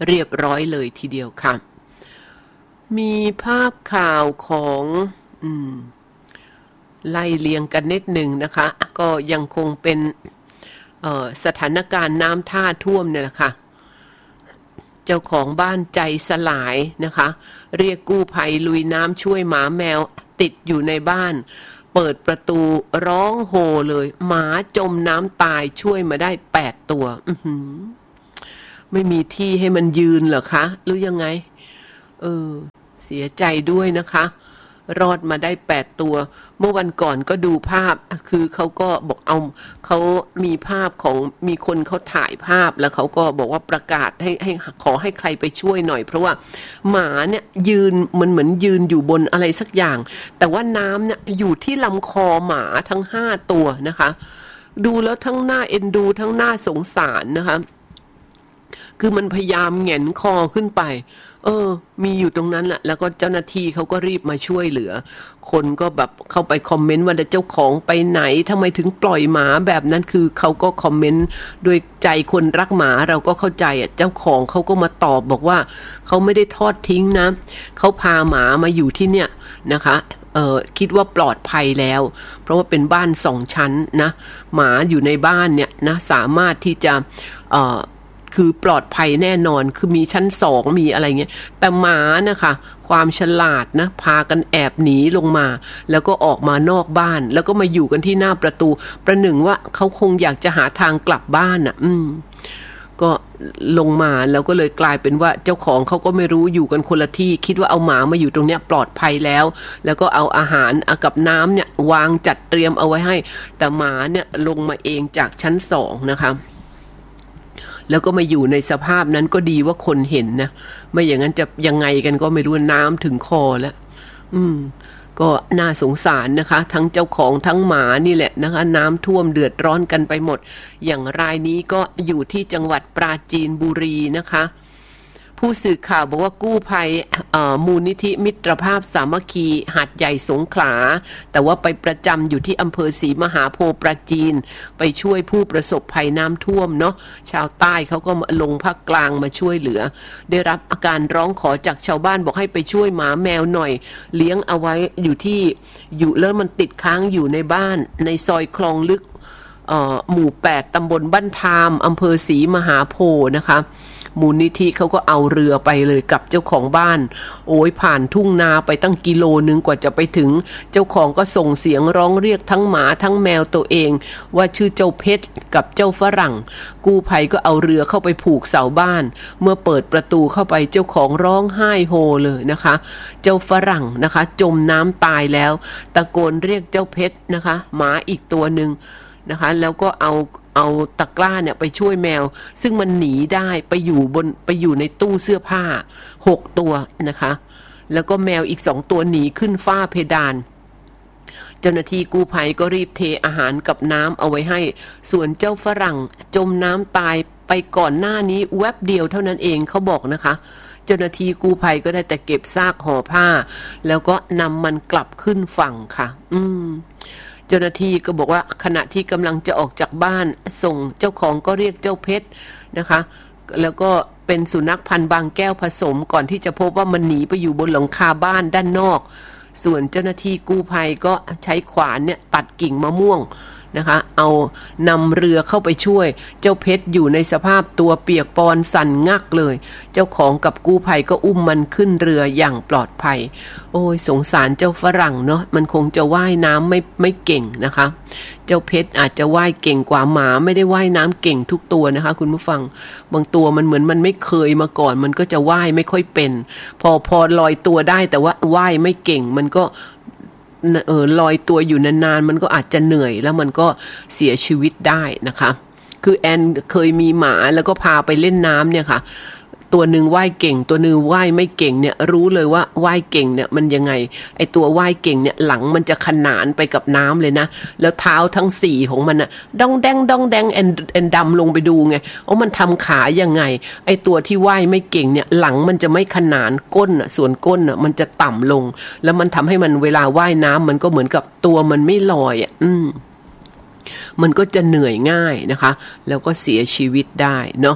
เรียบร้อยเลยทีเดียวค่ะมีภาพข่าวของอืมไล่เลียงกันนิดหนึ่งนะคะก็ยังคงเป็นสถานการณ์น้ำท่าท่วมเนี่ยแหละค่ะเจ้าของบ้านใจสลายนะคะเรียกกู้ภัยลุยน้ำช่วยหมาแมวติดอยู่ในบ้านเปิดประตูร้องโฮเลยหมาจมน้ำตายช่วยมาได้แปดตัวอื้อหือไม่มีที่ให้มันยืนเหรอคะหรือยังไงเออเสียใจด้วยนะคะรอดมาได้แปดตัวเมื่อวันก่อนก็ดูภาพคือเขาก็บอกเอาเขามีภาพของมีคนเขาถ่ายภาพแล้วเขาก็บอกว่าประกาศให้ให้ขอให้ใครไปช่วยหน่อยเพราะว่าหมาเนี่ยยืนมันเหมือนยืนอยู่บนอะไรสักอย่างแต่ว่าน้ำเนี่ยอยู่ที่ลำคอหมาทั้งห้าตัวนะคะดูแล้วทั้งหน้าเอ็นดูทั้งหน้าสงสารนะคะคือมันพยายามแหงนคอขึ้นไปเออมีอยู่ตรงนั้นแหละแล้วก็เจ้าหน้าที่เขาก็รีบมาช่วยเหลือคนก็แบบเข้าไปคอมเมนต์ว่าเจ้าของไปไหนทำไมถึงปล่อยหมาแบบนั้นคือเขาก็คอมเมนต์ด้วยใจคนรักหมาเราก็เข้าใจอ่ะเจ้าของเขาก็มาตอบบอกว่าเขาไม่ได้ทอดทิ้งนะเขาพาหมามาอยู่ที่เนี่ยนะคะเออคิดว่าปลอดภัยแล้วเพราะว่าเป็นบ้านสองชั้นนะหมาอยู่ในบ้านเนี่ยนะสามารถที่จะเออคือปลอดภัยแน่นอนคือมีชั้นสองมีอะไรเงี้ยแต่หมานะคะความฉลาดนะพากันแอบหนีลงมาแล้วก็ออกมานอกบ้านแล้วก็มาอยู่กันที่หน้าประตูประหนึ่งว่าเขาคงอยากจะหาทางกลับบ้านอ่ะอืมก็ลงมาแล้วก็เลยกลายเป็นว่าเจ้าของเขาก็ไม่รู้อยู่กันคนละที่คิดว่าเอาหมามาอยู่ตรงเนี้ยปลอดภัยแล้วแล้วก็เอาอาหารกับน้ำเนี่ยวางจัดเตรียมเอาไว้ให้แต่หมาเนี่ยลงมาเองจากชั้นสองนะคะแล้วก็มาอยู่ในสภาพนั้นก็ดีว่าคนเห็นนะไม่อย่างนั้นจะยังไงกันก็ไม่รู้น้ำถึงคอแล้วอืมก็น่าสงสารนะคะทั้งเจ้าของทั้งหมานี่แหละนะคะน้ำท่วมเดือดร้อนกันไปหมดอย่างรายนี้ก็อยู่ที่จังหวัดปราจีนบุรีนะคะผู้สื่อข่าวบอกว่ากู้ภัยมูลนิธิมิตรภาพสามัคคีหาดใหญ่สงขลาแต่ว่าไปประจำอยู่ที่อำเภอศรีมหาโพธิ์ปราจีนไปช่วยผู้ประสบภัยน้ำท่วมเนาะชาวใต้เขาก็ลงภาคกลางมาช่วยเหลือได้รับอาการร้องขอจากชาวบ้านบอกให้ไปช่วยหมาแมวหน่อยเลี้ยงเอาไว้อยู่ที่อยู่แล้วมันติดค้างอยู่ในบ้านในซอยคลองลึกหมู่แปดตำบลบ้านทามอำเภอศรีมหาโพธิ์นะคะมูลนิธิเขาก็เอาเรือไปเลยกับเจ้าของบ้านโอ้ยผ่านทุ่งนาไปตั้งกิโลนึงกว่าจะไปถึงเจ้าของก็ส่งเสียงร้องเรียกทั้งหมาทั้งแมวตัวเองว่าชื่อเจ้าเพชรกับเจ้าฝรั่งกู้ภัยก็เอาเรือเข้าไปผูกเสาบ้านเมื่อเปิดประตูเข้าไปเจ้าของร้องไห้โฮเลยนะคะเจ้าฝรั่งนะคะจมน้ำตายแล้วตะโกนเรียกเจ้าเพชรนะคะหมาอีกตัวนึงนะคะแล้วก็เอาเอาตะกร้าเนี่ยไปช่วยแมวซึ่งมันหนีได้ไปอยู่บนไปอยู่ในตู้เสื้อผ้าหกตัวนะคะแล้วก็แมวอีกสองตัวหนีขึ้นฝ้าเพดานเจ้าหน้าที่กู้ภัยก็รีบเทอาหารกับน้ำเอาไว้ให้ส่วนเจ้าฝรั่งจมน้ำตายไปก่อนหน้านี้แวบเดียวเท่านั้นเองเขาบอกนะคะเจ้าหน้าที่กู้ภัยก็ได้แต่เก็บซากห่อผ้าแล้วก็นำมันกลับขึ้นฝั่งค่ะอืมเจ้าหน้าที่ก็บอกว่าขณะที่กำลังจะออกจากบ้านส่งเจ้าของก็เรียกเจ้าเพชรนะคะแล้วก็เป็นสุนัขพันธุ์บางแก้วผสมก่อนที่จะพบว่ามันหนีไปอยู่บนหลังคาบ้านด้านนอกส่วนเจ้าหน้าที่กู้ภัยก็ใช้ขวานเนี่ยตัดกิ่งมะม่วงนะคะเอานำเรือเข้าไปช่วยเจ้าเพชรอยู่ในสภาพตัวเปียกปอนสั่นงักเลยเจ้าของกับกู้ภัยก็อุ้มมันขึ้นเรืออย่างปลอดภัยโอ้ยสงสารเจ้าฝรั่งเนาะมันคงจะว่ายน้ำไม่ไม่เก่งนะคะเจ้าเพชรอาจจะว่ายเก่งกว่าหมาไม่ได้ว่ายน้ำเก่งทุกตัวนะคะคุณผู้ฟังบางตัวมันเหมือนมันไม่เคยมาก่อนมันก็จะว่ายไม่ค่อยเป็นพอพอลอยตัวได้แต่ว่าว่ายไม่เก่งมันก็เออลอยตัวอยู่นานๆมันก็อาจจะเหนื่อยแล้วมันก็เสียชีวิตได้นะคะคือแอนเคยมีหมาแล้วก็พาไปเล่นน้ำเนี่ยค่ะตัวหนึ่งว่ายเก่งตัวหนึ่งว่ายไม่เก่งเนี่ยรู้เลยว่าว่ายเก่งเนี่ยมันยังไงไอตัวว่ายเก่งเนี่ยหลังมันจะขนานไปกับน้ำเลยนะแล้วเท้าทั้งสี่ของมันน่ะดองแดงดองแดงแอนแอนดำลงไปดูไงว่ามันทำขายังไงไอตัวที่ว่ายไม่เก่งเนี่ยหลังมันจะไม่ขนานก้นอ่ะส่วนก้นอ่ะมันจะต่ำลงแล้วมันทำให้มันเวลาว่ายน้ำมันก็เหมือนกับตัวมันไม่ลอยอ่ะอืมมันก็จะเหนื่อยง่ายนะคะแล้วก็เสียชีวิตได้เนาะ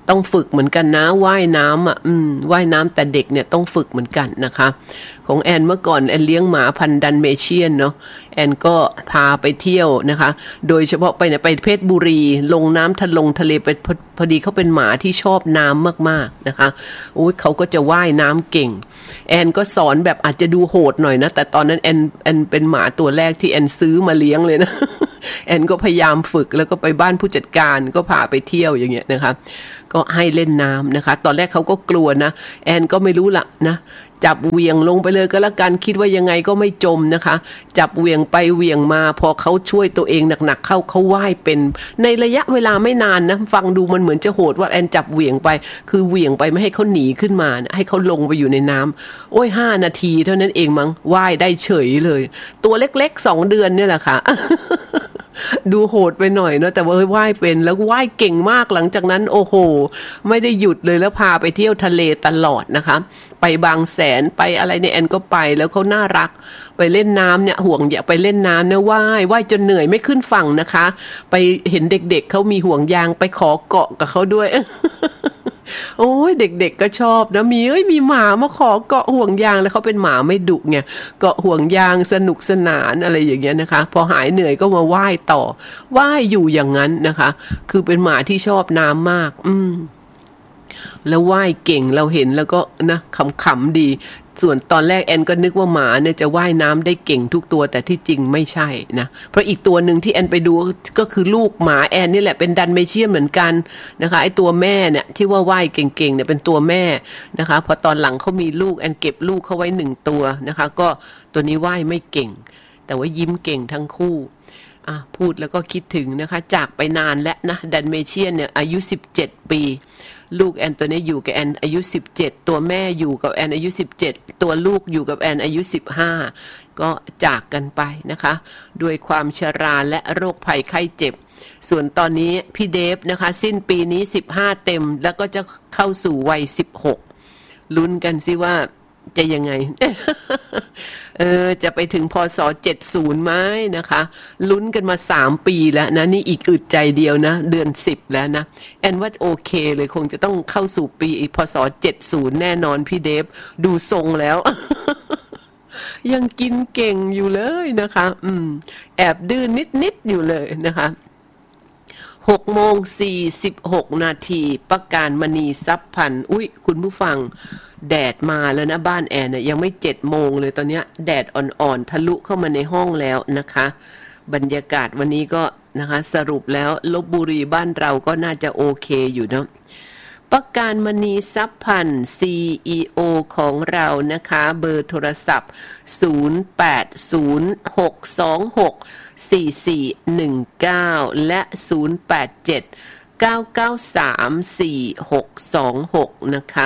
ต้องฝึกเหมือนกันนะว่ายน้ำอ่ะอืมว่ายน้ำแต่เด็กเนี่ยต้องฝึกเหมือนกันนะคะของแอนเมื่อก่อนแอนเลี้ยงหมาพันธุ์ดันเมเชียนเนาะแอนก็พาไปเที่ยวนะคะโดยเฉพาะไปเนี่ยไปเพชรบุรีลงน้ำทะลงทะเลไปพอพอดีเขาเป็นหมาที่ชอบน้ำมากๆนะคะโอ้ยเขาก็จะว่ายน้ำเก่งแอนก็สอนแบบอาจจะดูโหดหน่อยนะแต่ตอนนั้นแอนแอนเป็นหมาตัวแรกที่แอนซื้อมาเลี้ยงเลยนะ แอนก็พยายามฝึกแล้วก็ไปบ้านผู้จัดการก็พาไปเที่ยวอย่างเงี้ยนะคะก็ให้เล่นน้ำนะคะตอนแรกเขาก็กลัวนะแอนก็ไม่รู้ละนะจับเหวี่ยงลงไปเลยก็แล้วกันคิดว่ายังไงก็ไม่จมนะคะจับเหวี่ยงไปเหวี่ยงมาพอเขาช่วยตัวเองหนักๆเข้าเขาว่ายเป็นในระยะเวลาไม่นานนะฟังดูมันเหมือนจะโหดว่าแอนจับเหวี่ยงไปคือเหวี่ยงไปไม่ให้เขาหนีขึ้นมานะให้เขาลงไปอยู่ในน้ำโอ้ยห้านาทีเท่านั้นเองมั้งว่ายได้เฉยเลยตัวเล็กๆสองเดือนเนี่ยแหละค่ะ ดูโหดไปหน่อยเนาะแต่ว่าว่ายเป็นแล้วว่ายเก่งมากหลังจากนั้นโอ้โหไม่ได้หยุดเลยแล้วพาไปเที่ยวทะเลตลอดนะคะไปบางแสนไปอะไรเนี่ยแอนก็ไปแล้วเขาน่ารักไปเล่นน้ำเนี่ยห่วงอย่าไปเล่นน้ำเนี่ยว่ายว่ายจนเหนื่อยไม่ขึ้นฝั่งนะคะไปเห็นเด็กๆ เ, เขามีห่วงยางไปขอเกาะกับเขาด้วย โอ้ยเด็กๆก็ชอบนะมีเอ้ยมีหมามาขอเกาะห่วงยางแล้วเขาเป็นหมาไม่ดุไงเกาะห่วงยางสนุกสนานอะไรอย่างเงี้ยนะคะพอหายเหนื่อยก็มาว่ายต่อว่ายอยู่อย่างนั้นนะคะคือเป็นหมาที่ชอบน้ำมากอืมแล้วว่ายเก่งเราเห็นแล้วก็นะขำๆดีส่วนตอนแรกแอนก็นึกว่าหมาเนี่ยจะว่ายน้ำได้เก่งทุกตัวแต่ที่จริงไม่ใช่นะเพราะอีกตัวหนึ่งที่แอนไปดูก็คือลูกหมาแอนนี่แหละเป็นดันเมเชียนเหมือนกันนะคะไอตัวแม่เนี่ยที่ว่าว่ายเก่งๆเนี่ยเป็นตัวแม่นะคะพอตอนหลังเขามีลูกแอนเก็บลูกเขาไว้หนึ่งตัวนะคะก็ตัวนี้ว่ายไม่เก่งแต่ว่ายิ้มเก่งทั้งคู่อ่ะพูดแล้วก็คิดถึงนะคะจากไปนานแล้วนะดันเมเชียนเนี่ยอายุสิบเจ็ดปีลูกแอนตัวนี้อยู่กับแอนอายุสิบเจ็ดตัวแม่อยู่กับแอนอายุสิบเจ็ดตัวลูกอยู่กับแอนอายุสิบห้าก็จากกันไปนะคะด้วยความชราและโรคภัยไข้เจ็บส่วนตอนนี้พี่เดฟนะคะสิ้นปีนี้สิบห้าเต็มแล้วก็จะเข้าสู่วัยสิบหกลุ้นกันสิว่าจะยังไง เออจะไปถึงพศเจ็ดสิบไหมนะคะลุ้นกันมาสามปีแล้วนะนี่อีกอึดใจเดียวนะเดือนสิบแล้วนะแอนว่าโอเคเลยคงจะต้องเข้าสู่ปีพศเจ็ดสิบแน่นอนพี่เดฟดูทรงแล้ว ยังกินเก่งอยู่เลยนะคะอืมแอบดื้อนิดๆอยู่เลยนะคะหกโมงสี่สิบหกนาทีประการมณีทรัพย์พันธ์อุ้ยคุณผู้ฟังแดดมาแล้วนะบ้านแอนน่ะยังไม่เจ็ดโมงเลยตอนเนี้ยแดดอ่อนๆทะลุเข้ามาในห้องแล้วนะคะบรรยากาศวันนี้ก็นะคะสรุปแล้วลพบุรีบ้านเราก็น่าจะโอเคอยู่เนาะประการมณีทรัพย์พันธ์ ซี อี โอ ของเรานะคะเบอร์โทรศัพท์ศูนย์ แปด ศูนย์ หก สอง หก สี่ สี่ หนึ่ง เก้าและศูนย์ แปด เจ็ด เก้า เก้า สาม สี่ หก สอง หกนะคะ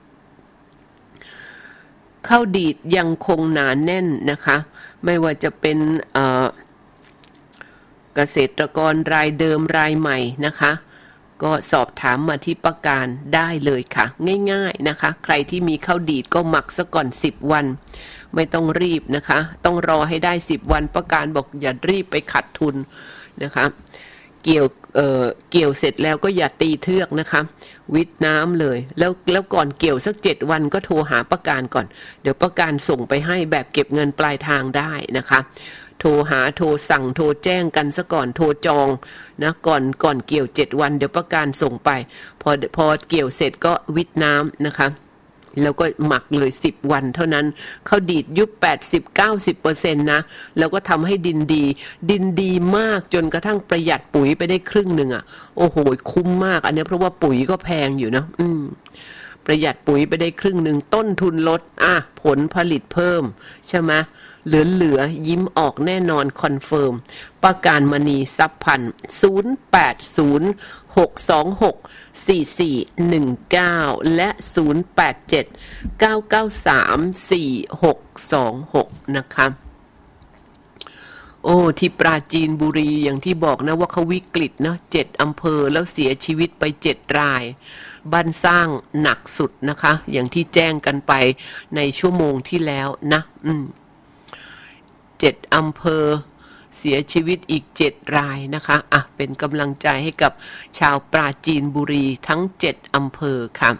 ข้าวดีดยังคงหนาแน่นนะคะไม่ว่าจะเป็นเอ่อเกษตรกรรายเดิมรายใหม่นะคะก็สอบถามมาที่ประการได้เลยค่ะง่ายๆนะคะใครที่มีข้าวดีดก็หมักซะก่อนสิบวันไม่ต้องรีบนะคะต้องรอให้ได้สิบวันประการบอกอย่ารีบไปขัดทุนนะคะเกี่ยวเอ่อเกี่ยวเสร็จแล้วก็อย่าตีเทือกนะคะวิทน้ำเลยแล้วแล้วก่อนเกี่ยวสักเจ็ดวันก็โทรหาประการก่อนเดี๋ยวประการส่งไปให้แบบเก็บเงินปลายทางได้นะคะโทรหาโทรสั่งโทรแจ้งกันซะก่อนโทรจองนะก่อนก่อนเกี่ยวเจ็ดวันเดี๋ยวประการส่งไปพอพอเกี่ยวเสร็จก็วิทน้ำนะคะแล้วก็หมักเลยสิบวันเท่านั้นเขาดีดยุบ แปดสิบ เก้าสิบเปอร์เซ็นต์ นะแล้วก็ทำให้ดินดีดินดีมากจนกระทั่งประหยัดปุ๋ยไปได้ครึ่งหนึ่งอ่ะโอ้โหคุ้มมากอันนี้เพราะว่าปุ๋ยก็แพงอยู่นะอืมประหยัดปุ๋ยไปได้ครึ่งหนึ่งต้นทุนลดอ่ะผลผลิตเพิ่มใช่ไหมเหลือเหลือยิ้มออกแน่นอนคอนเฟิร์มประการมณีทรัพย์พันธ์ศูนย์ แปด ศูนย์ หก สอง หก สี่ สี่ หนึ่ง เก้าและศูนย์ แปด เจ็ด เก้า เก้า สาม สี่ หก สอง หกนะคะโอ้ที่ปราจีนบุรีอย่างที่บอกนะว่าเขาวิกฤตนะเจ็ดอำเภอแล้วเสียชีวิตไปเจ็ดรายบ้านสร้างหนักสุดนะคะอย่างที่แจ้งกันไปในชั่วโมงที่แล้วนะอืมเจ็ดอำเภอเสียชีวิตอีกเจ็ดรายนะคะอ่ะเป็นกำลังใจให้กับชาวปราจีนบุรีทั้งเจ็ดอำเภอค่ะ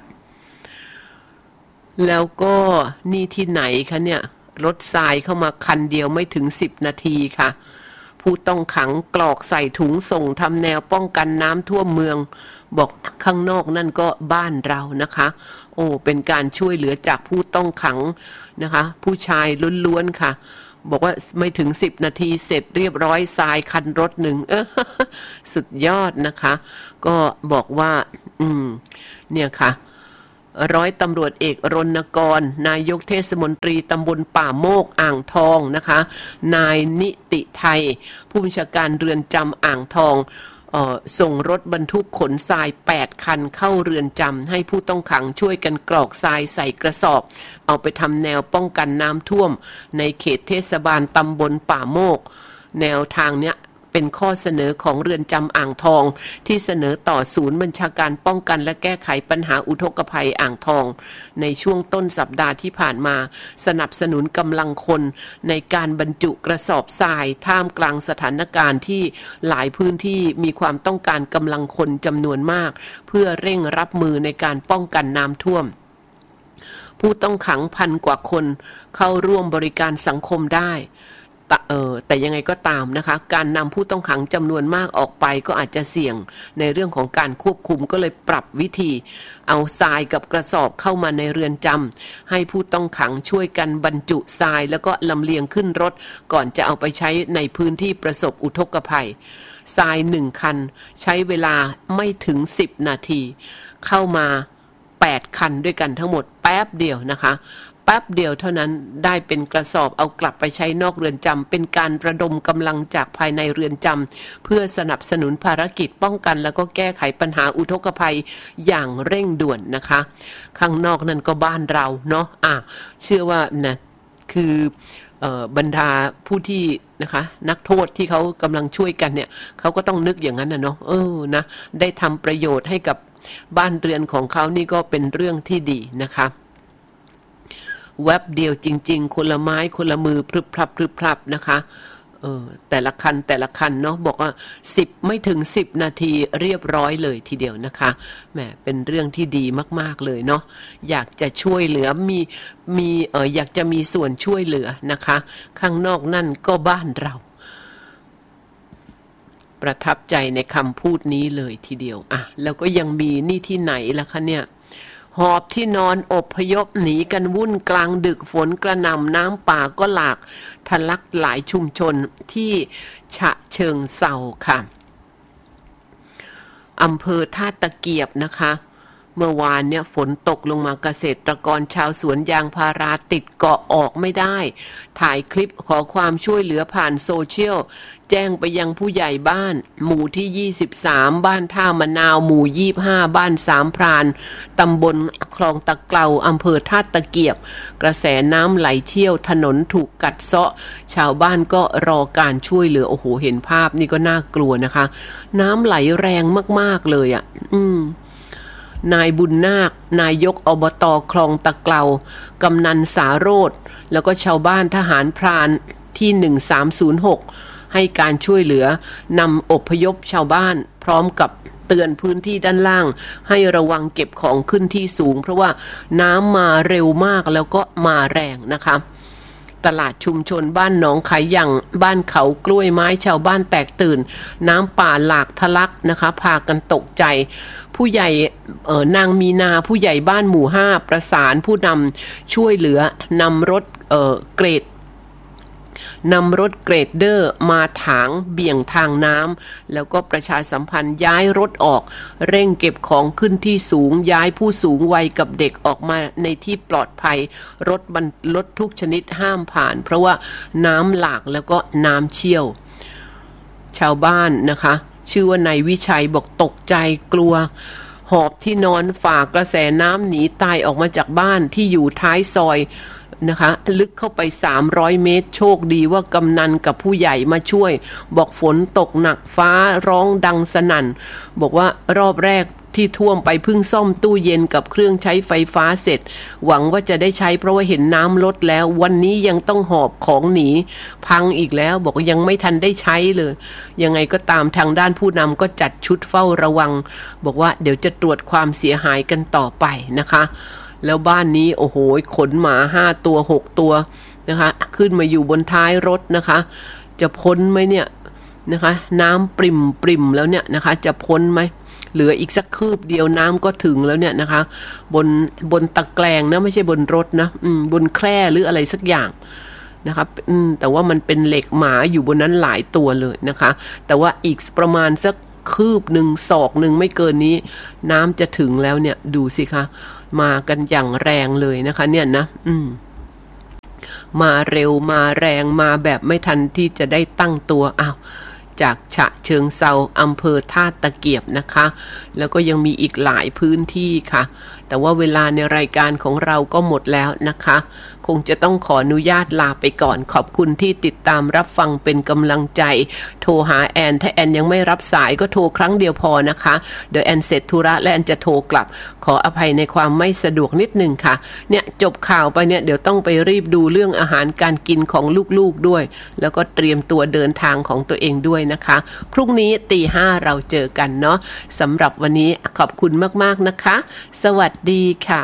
แล้วก็นี่ที่ไหนคะเนี่ยรถทรายเข้ามาคันเดียวไม่ถึงสิบนาทีค่ะผู้ต้องขังกรอกใส่ถุงส่งทำแนวป้องกันน้ำท่วมเมืองบอกข้างนอกนั่นก็บ้านเรานะคะโอ้เป็นการช่วยเหลือจากผู้ต้องขังนะคะผู้ชายล้วนๆค่ะบอกว่าไม่ถึงสิบนาทีเสร็จเรียบร้อยทรายคันรถหนึ่งเออสุดยอดนะคะก็บอกว่าอืมเนี่ยค่ะร้อยตำรวจเอกรณกรนายกเทศมนตรีตำบลป่าโมกอ่างทองนะคะนายนิติไทยผู้บัญชาการเรือนจำอ่างทองเอ่อส่งรถบรรทุกขนทรายแปดคันเข้าเรือนจำให้ผู้ต้องขังช่วยกันกรอกทรายใส่กระสอบเอาไปทำแนวป้องกันน้ำท่วมในเขตเทศบาลตำบลป่าโมกแนวทางเนี้ยเป็นข้อเสนอของเรือนจำอ่างทองที่เสนอต่อศูนย์บัญชาการป้องกันและแก้ไขปัญหาอุทกภัยอ่างทองในช่วงต้นสัปดาห์ที่ผ่านมาสนับสนุนกำลังคนในการบรรจุกระสอบทรายท่ามกลางสถานการณ์ที่หลายพื้นที่มีความต้องการกำลังคนจำนวนมากเพื่อเร่งรับมือในการป้องกันน้ำท่วมผู้ต้องขังพันกว่าคนเข้าร่วมบริการสังคมได้เออแต่ยังไงก็ตามนะคะการนำผู้ต้องขังจำนวนมากออกไปก็อาจจะเสี่ยงในเรื่องของการควบคุมก็เลยปรับวิธีเอาทรายกับกระสอบเข้ามาในเรือนจำให้ผู้ต้องขังช่วยกันบรรจุทรายแล้วก็ลำเลียงขึ้นรถก่อนจะเอาไปใช้ในพื้นที่ประสบอุทกภัยทรายหนึ่งคันใช้เวลาไม่ถึงสิบนาทีเข้ามาแปดคันด้วยกันทั้งหมดแป๊บเดียวนะคะแป๊บเดียวเท่านั้นได้เป็นกระสอบเอากลับไปใช้นอกเรือนจำเป็นการระดมกำลังจากภายในเรือนจำเพื่อสนับสนุนภารกิจป้องกันแล้วก็แก้ไขปัญหาอุทกภัยอย่างเร่งด่วนนะคะข้างนอกนั่นก็บ้านเราเนาะอ่ะเชื่อว่านะคือเอ่อบรรดาผู้ที่นะคะนักโทษที่เขากำลังช่วยกันเนี่ยเขาก็ต้องนึกอย่างนั้นนะเนาะเออนะได้ทำประโยชน์ให้กับบ้านเรือนของเขานี่ก็เป็นเรื่องที่ดีนะคะแวบเดียวจริงๆคนละไม้คนละมือพรึบพรับพรึบพรับนะคะเออแต่ละคันแต่ละคันเนาะบอกว่าสิบไม่ถึงสิบนาทีเรียบร้อยเลยทีเดียวนะคะแหมเป็นเรื่องที่ดีมากๆเลยเนาะอยากจะช่วยเหลือมีมีเอออยากจะมีส่วนช่วยเหลือนะคะข้างนอกนั่นก็บ้านเราประทับใจในคำพูดนี้เลยทีเดียวอ่ะแล้วก็ยังมีนี่ที่ไหนล่ะคะเนี่ยหอบที่นอนอพยพหนีกันวุ่นกลางดึกฝนกระหน่ำน้ำป่าก็หลากทะลักหลายชุมชนที่ฉะเชิงเทราค่ะอำเภอท่าตะเกียบนะคะเมื่อวานเนี่ยฝนตกลงมาเกษตรกรชาวสวนยางพาราติดเกาะออกไม่ได้ถ่ายคลิปขอความช่วยเหลือผ่านโซเชียลแจ้งไปยังผู้ใหญ่บ้านหมู่ที่ยี่สิบสามบ้านท่ามะนาวหมู่ยี่สิบห้าบ้านสามพรานตำบลคลองตะเกลาอำเภอท่าตะเกียบกระแสน้ำไหลเชี่ยวถนนถูกกัดเซาะชาวบ้านก็รอการช่วยเหลือโอ้โหเห็นภาพนี่ก็น่ากลัวนะคะน้ำไหลแรงมากๆเลยอ่ะอืมนายบุญนาคนายกอบต.คลองตะเกลากำนันสาโรธแล้วก็ชาวบ้านทหารพรานที่หนึ่งสามศูนย์หกให้การช่วยเหลือนำอพยพชาวบ้านพร้อมกับเตือนพื้นที่ด้านล่างให้ระวังเก็บของขึ้นที่สูงเพราะว่าน้ำมาเร็วมากแล้วก็มาแรงนะคะตลาดชุมชนบ้านหนองไขหยั่งบ้านเขากล้วยไม้ชาวบ้านแตกตื่นน้ำป่าหลากทะลักนะคะพากันตกใจผู้ใหญ่เอ่อนางมีนาผู้ใหญ่บ้านหมู่ห้าประสานผู้นำช่วยเหลือนำรถเอ่อเกรดนำรถเกรดเดอร์มาถางเบี่ยงทางน้ำแล้วก็ประชาสัมพันธ์ย้ายรถออกเร่งเก็บของขึ้นที่สูงย้ายผู้สูงวัยกับเด็กออกมาในที่ปลอดภัยรถบรรรถทุกชนิดห้ามผ่านเพราะว่าน้ำหลากแล้วก็น้ำเชี่ยวชาวบ้านนะคะชื่อว่านายวิชัยบอกตกใจกลัวหอบที่นอนฝ่ากระแสน้ำหนีตายออกมาจากบ้านที่อยู่ท้ายซอยนะคะลึกเข้าไปสามร้อยเมตรโชคดีว่ากำนันกับผู้ใหญ่มาช่วยบอกฝนตกหนักฟ้าร้องดังสนั่นบอกว่ารอบแรกที่ท่วมไปเพิ่งซ่อมตู้เย็นกับเครื่องใช้ไฟฟ้าเสร็จหวังว่าจะได้ใช้เพราะว่าเห็นน้ำลดแล้ววันนี้ยังต้องหอบของหนีพังอีกแล้วบอกว่ายังไม่ทันได้ใช้เลยยังไงก็ตามทางด้านผู้นำก็จัดชุดเฝ้าระวังบอกว่าเดี๋ยวจะตรวจความเสียหายกันต่อไปนะคะแล้วบ้านนี้โอ้โหขนหมาห้าตัวหกตัวนะคะขึ้นมาอยู่บนท้ายรถนะคะจะพ้นไหมเนี่ยนะคะน้ำปริ่มปริ่มแล้วเนี่ยนะคะจะพ้นไหมเหลืออีกสักคืบเดียวน้ำก็ถึงแล้วเนี่ยนะคะบนบนตะแกรงนะไม่ใช่บนรถนะอืมบนแคร่หรืออะไรสักอย่างนะคะอืมแต่ว่ามันเป็นเหล็กหมาอยู่บนนั้นหลายตัวเลยนะคะแต่ว่าอีกประมาณสักคืบหนึ่งศอกหนึ่งไม่เกินนี้น้ำจะถึงแล้วเนี่ยดูสิคะมากันอย่างแรงเลยนะคะเนี่ยนะอืมมาเร็วมาแรงมาแบบไม่ทันที่จะได้ตั้งตัวอ้าวจากฉะเชิงเซาอำเภอท่าตะเกียบนะคะแล้วก็ยังมีอีกหลายพื้นที่ค่ะแต่ว่าเวลาในรายการของเราก็หมดแล้วนะคะคงจะต้องขออนุญาตลาไปก่อนขอบคุณที่ติดตามรับฟังเป็นกำลังใจโทรหาแอนถ้าแอนยังไม่รับสายก็โทรครั้งเดียวพอนะคะเดี๋ยวแอนเสร็จธุระและแอนจะโทรกลับขออภัยในความไม่สะดวกนิดนึงค่ะเนี่ยจบข่าวไปเนี่ยเดี๋ยวต้องไปรีบดูเรื่องอาหารการกินของลูกๆด้วยแล้วก็เตรียมตัวเดินทางของตัวเองด้วยนะคะพรุ่งนี้ตีห้าเราเจอกันเนาะสำหรับวันนี้ขอบคุณมากๆนะคะสวัสดีค่ะ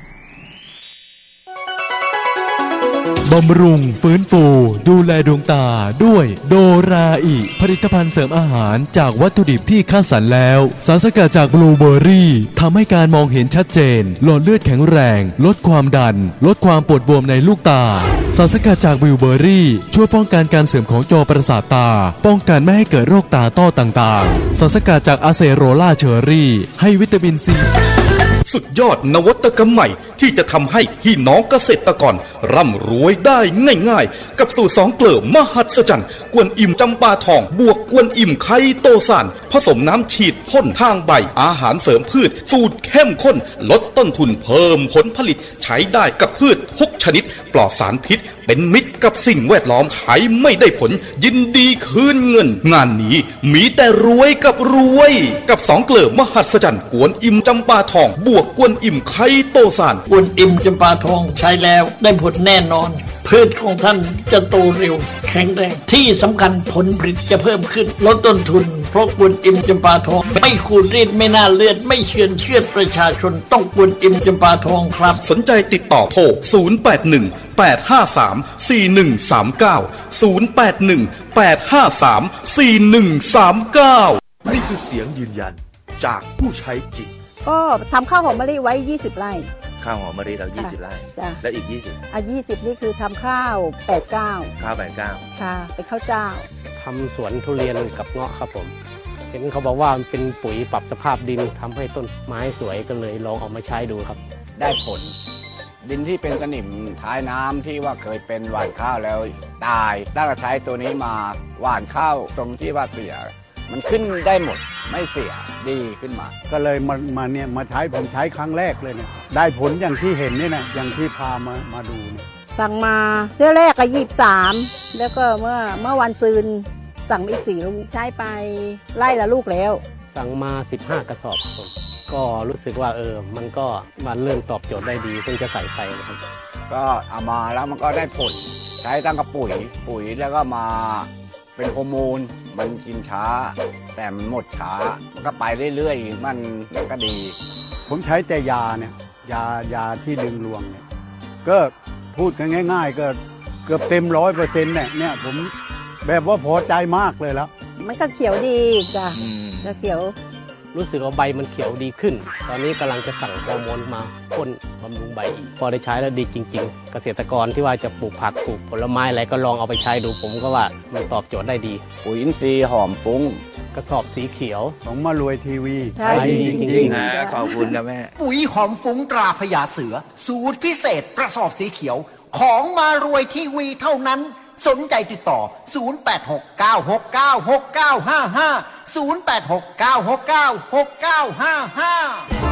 บำรุงฟื้นฟูดูแลดวงตาด้วยโดราอิผลิตภัณฑ์เสริมอาหารจากวัตถุดิบที่คัดสรรแล้วสารสกัดจากบลูเบอร์รี่ทำให้การมองเห็นชัดเจนหลอดเลือดแข็งแรงลดความดันลดความปวดบวมในลูกตาสารสกัดจากบลูเบอร์รี่ช่วยป้องกันการเสื่อมของจอประสาทตาป้องกันไม่ให้เกิดโรคตาต้อต่างๆสารสกัดจากอะเซโรล่าเชอร์รี่ให้วิตามินซีสุดยอดนวัตกรรมใหม่ที่จะทำให้พี่น้องเกษตรกรร่ำรวยได้ง่ายๆกับสูตรสองเกลือมหัศจรรย์กวนอิ่มจำปาทองบวกกวนอิ่มไคโตซานผสมน้ำฉีดพ่นทางใบอาหารเสริมพืชสูตรเข้มข้นลดต้นทุนเพิ่มผลผลิตใช้ได้กับพืชทุกชนิดปลอดสารพิษเป็นมิตรกับสิ่งแวดล้อมใช้ไม่ได้ผลยินดีคืนเงินงานนี้มีแต่รวยกับรวยกับสองเกลือมหัศจรรย์กวนอิ่มจำปาทองบวกกวนอิ่มไคโตซานกวนอิ่มจำปาทองใช้แล้วได้ผลแน่นอนพืชของท่านจะโตเร็วแข็งแรงที่สำคัญผลผลิตจะเพิ่มขึ้นลดต้นทุนเพราะกวนอิ่มจำปาทองไม่ขูดรีดไม่น่าเลือดไม่เชือนเชือดประชาชนต้องกวนอิ่มจำปาทองครับสนใจติดต่อโทรศูนย์ แปด หนึ่ง แปด ห้า สาม สี่ หนึ่ง สาม เก้า ศูนย์ แปด หนึ่ง แปด ห้า สาม สี่ หนึ่ง สาม เก้านี่คือเสียงยืนยันจากผู้ใช้จริงก็ทำข้าวหอมมะลิไว้ยี่สิบไร่ข้าวหอมมะลิเรายี่สิบไร่แล้วอีกยี่สิบอ่ะยี่สิบนี่คือทำข้าวแปดเก้าข้าวแปดเก้าค่ะเป็นข้าวเจ้าทำสวนทุเรียนกับเงาะครับผมเห็นเขาบอกว่ามันเป็นปุ๋ยปรับสภาพดินทำให้ต้นไม้สวยก็เลยลองเอามาใช้ดูครับได้ผลดินที่เป็นสนิมท้ายน้ำที่ว่าเคยเป็นหว่านข้าวแล้วตายตั้งแต่ใช้ตัวนี้มาหว่านข้าวตรงที่ว่าเสียมันขึ้นได้หมดไม่เสียดีขึ้นมาก็เลยมามาเนี่ยมาใช้ผมใช้ครั้งแรกเลยเนี่ยได้ผลอย่างที่เห็นนี่นะอย่างที่พามามาดูเนี่ยสั่งมาเที่ยวแรกก็ยี่สิบสามแล้วก็เมื่อเมื่อวันซืนสั่งอีกสี่ลูกใช้ไปไล่ละลูกแล้วสั่งมาสิบห้ากระสอบครับก็รู้สึกว่าเออมันก็มันเริ่มตอบโจทย์ได้ดีเพิ่งจะใส่ไปนะครับก็เอามาแล้วมันก็ได้ผลใช้ตั้งกระปุ๋ยปุ๋ยแล้วก็มาเป็นฮอร์โมนมันกินช้าแต่มันหมดช้ามันก็ไปเรื่อยๆมันก็ดีผมใช้แต่ยาเนี่ยยายาที่ดึงรวงเนี่ยก็พูดกันง่ายๆก็เกือบเต็มร้อยเปอร์เซ็นต์เนี่ยเนี่ยผมแบบว่าพอใจมากเลยแล้วมันก็เขียวดีจ้ะก็เขียวรู้สึกว่าใบมันเขียวดีขึ้นตอนนี้กำลังจะสั่งฮอร์โมนมาพ่นบำรุงใบอีกพอได้ใช้แล้วดีจริงๆเกษตรกรที่ว่าจะปลูกผักปลูกผลไม้อะไรก็ลองเอาไปใช้ดูผมก็ว่ามันตอบโจทย์ได้ดีปุ๋ยอินทรีย์หอมฟุ้งกระสอบสีเขียวของมารวยทีวีใช่ดีจริงๆนะขอบคุณครับแม่ปุ๋ยหอมฟุ้งตราพญาเสือสูตรพิเศษกระสอบสีเขียวของมารวยทีวีเท่านั้นสนใจติดต่อศูนย์ แปด หก เก้า หก เก้า หก เก้า ห้า ห้า ศูนย์ แปด หก เก้า หก เก้า หก เก้า ห้า ห้า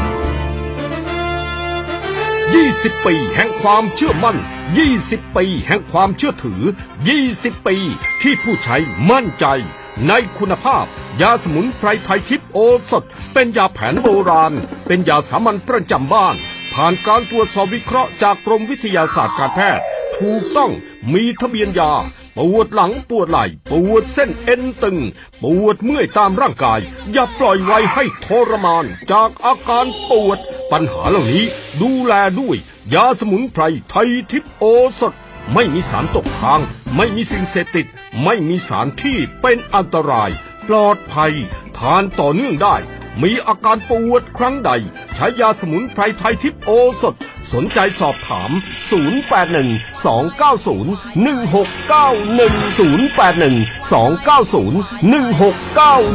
ยี่สิบปีแห่งความเชื่อมั่นยี่สิบปีแห่งความเชื่อถือยี่สิบปีที่ผู้ใช้มั่นใจในคุณภาพยาสมุนไพรไทยทิพย์โอสถเป็นยาแผนโบราณเป็นยาสามัญประจำบ้านผ่านการตรวจสอบวิเคราะห์จากกรมวิทยาศาสตร์การแพทย์ถูกต้องมีทะเบียนยาปวดหลังปวดไหล่ปวดเส้นเอ็นตึงปวดเมื่อยตามร่างกายอย่าปล่อยไว้ให้ทรมานจากอาการปวดปัญหาเหล่านี้ดูแลด้วยยาสมุนไพรไทยทิพย์โอสถไม่มีสารตกค้างไม่มีสิ่งเสพติดไม่มีสารที่เป็นอันตรายปลอดภัยทานต่อเนื่องได้มีอาการปวดครั้งใดใช้ยาสมุนไพรไทยทิพย์โอสถสนใจสอบถามศูนย์ แปด หนึ่ง สอง เก้า ศูนย์ หนึ่ง หก เก้า หนึ่ง ศูนย์ แปด หนึ่ง สอง เก้า ศูนย์ หนึ่ง หก เก้า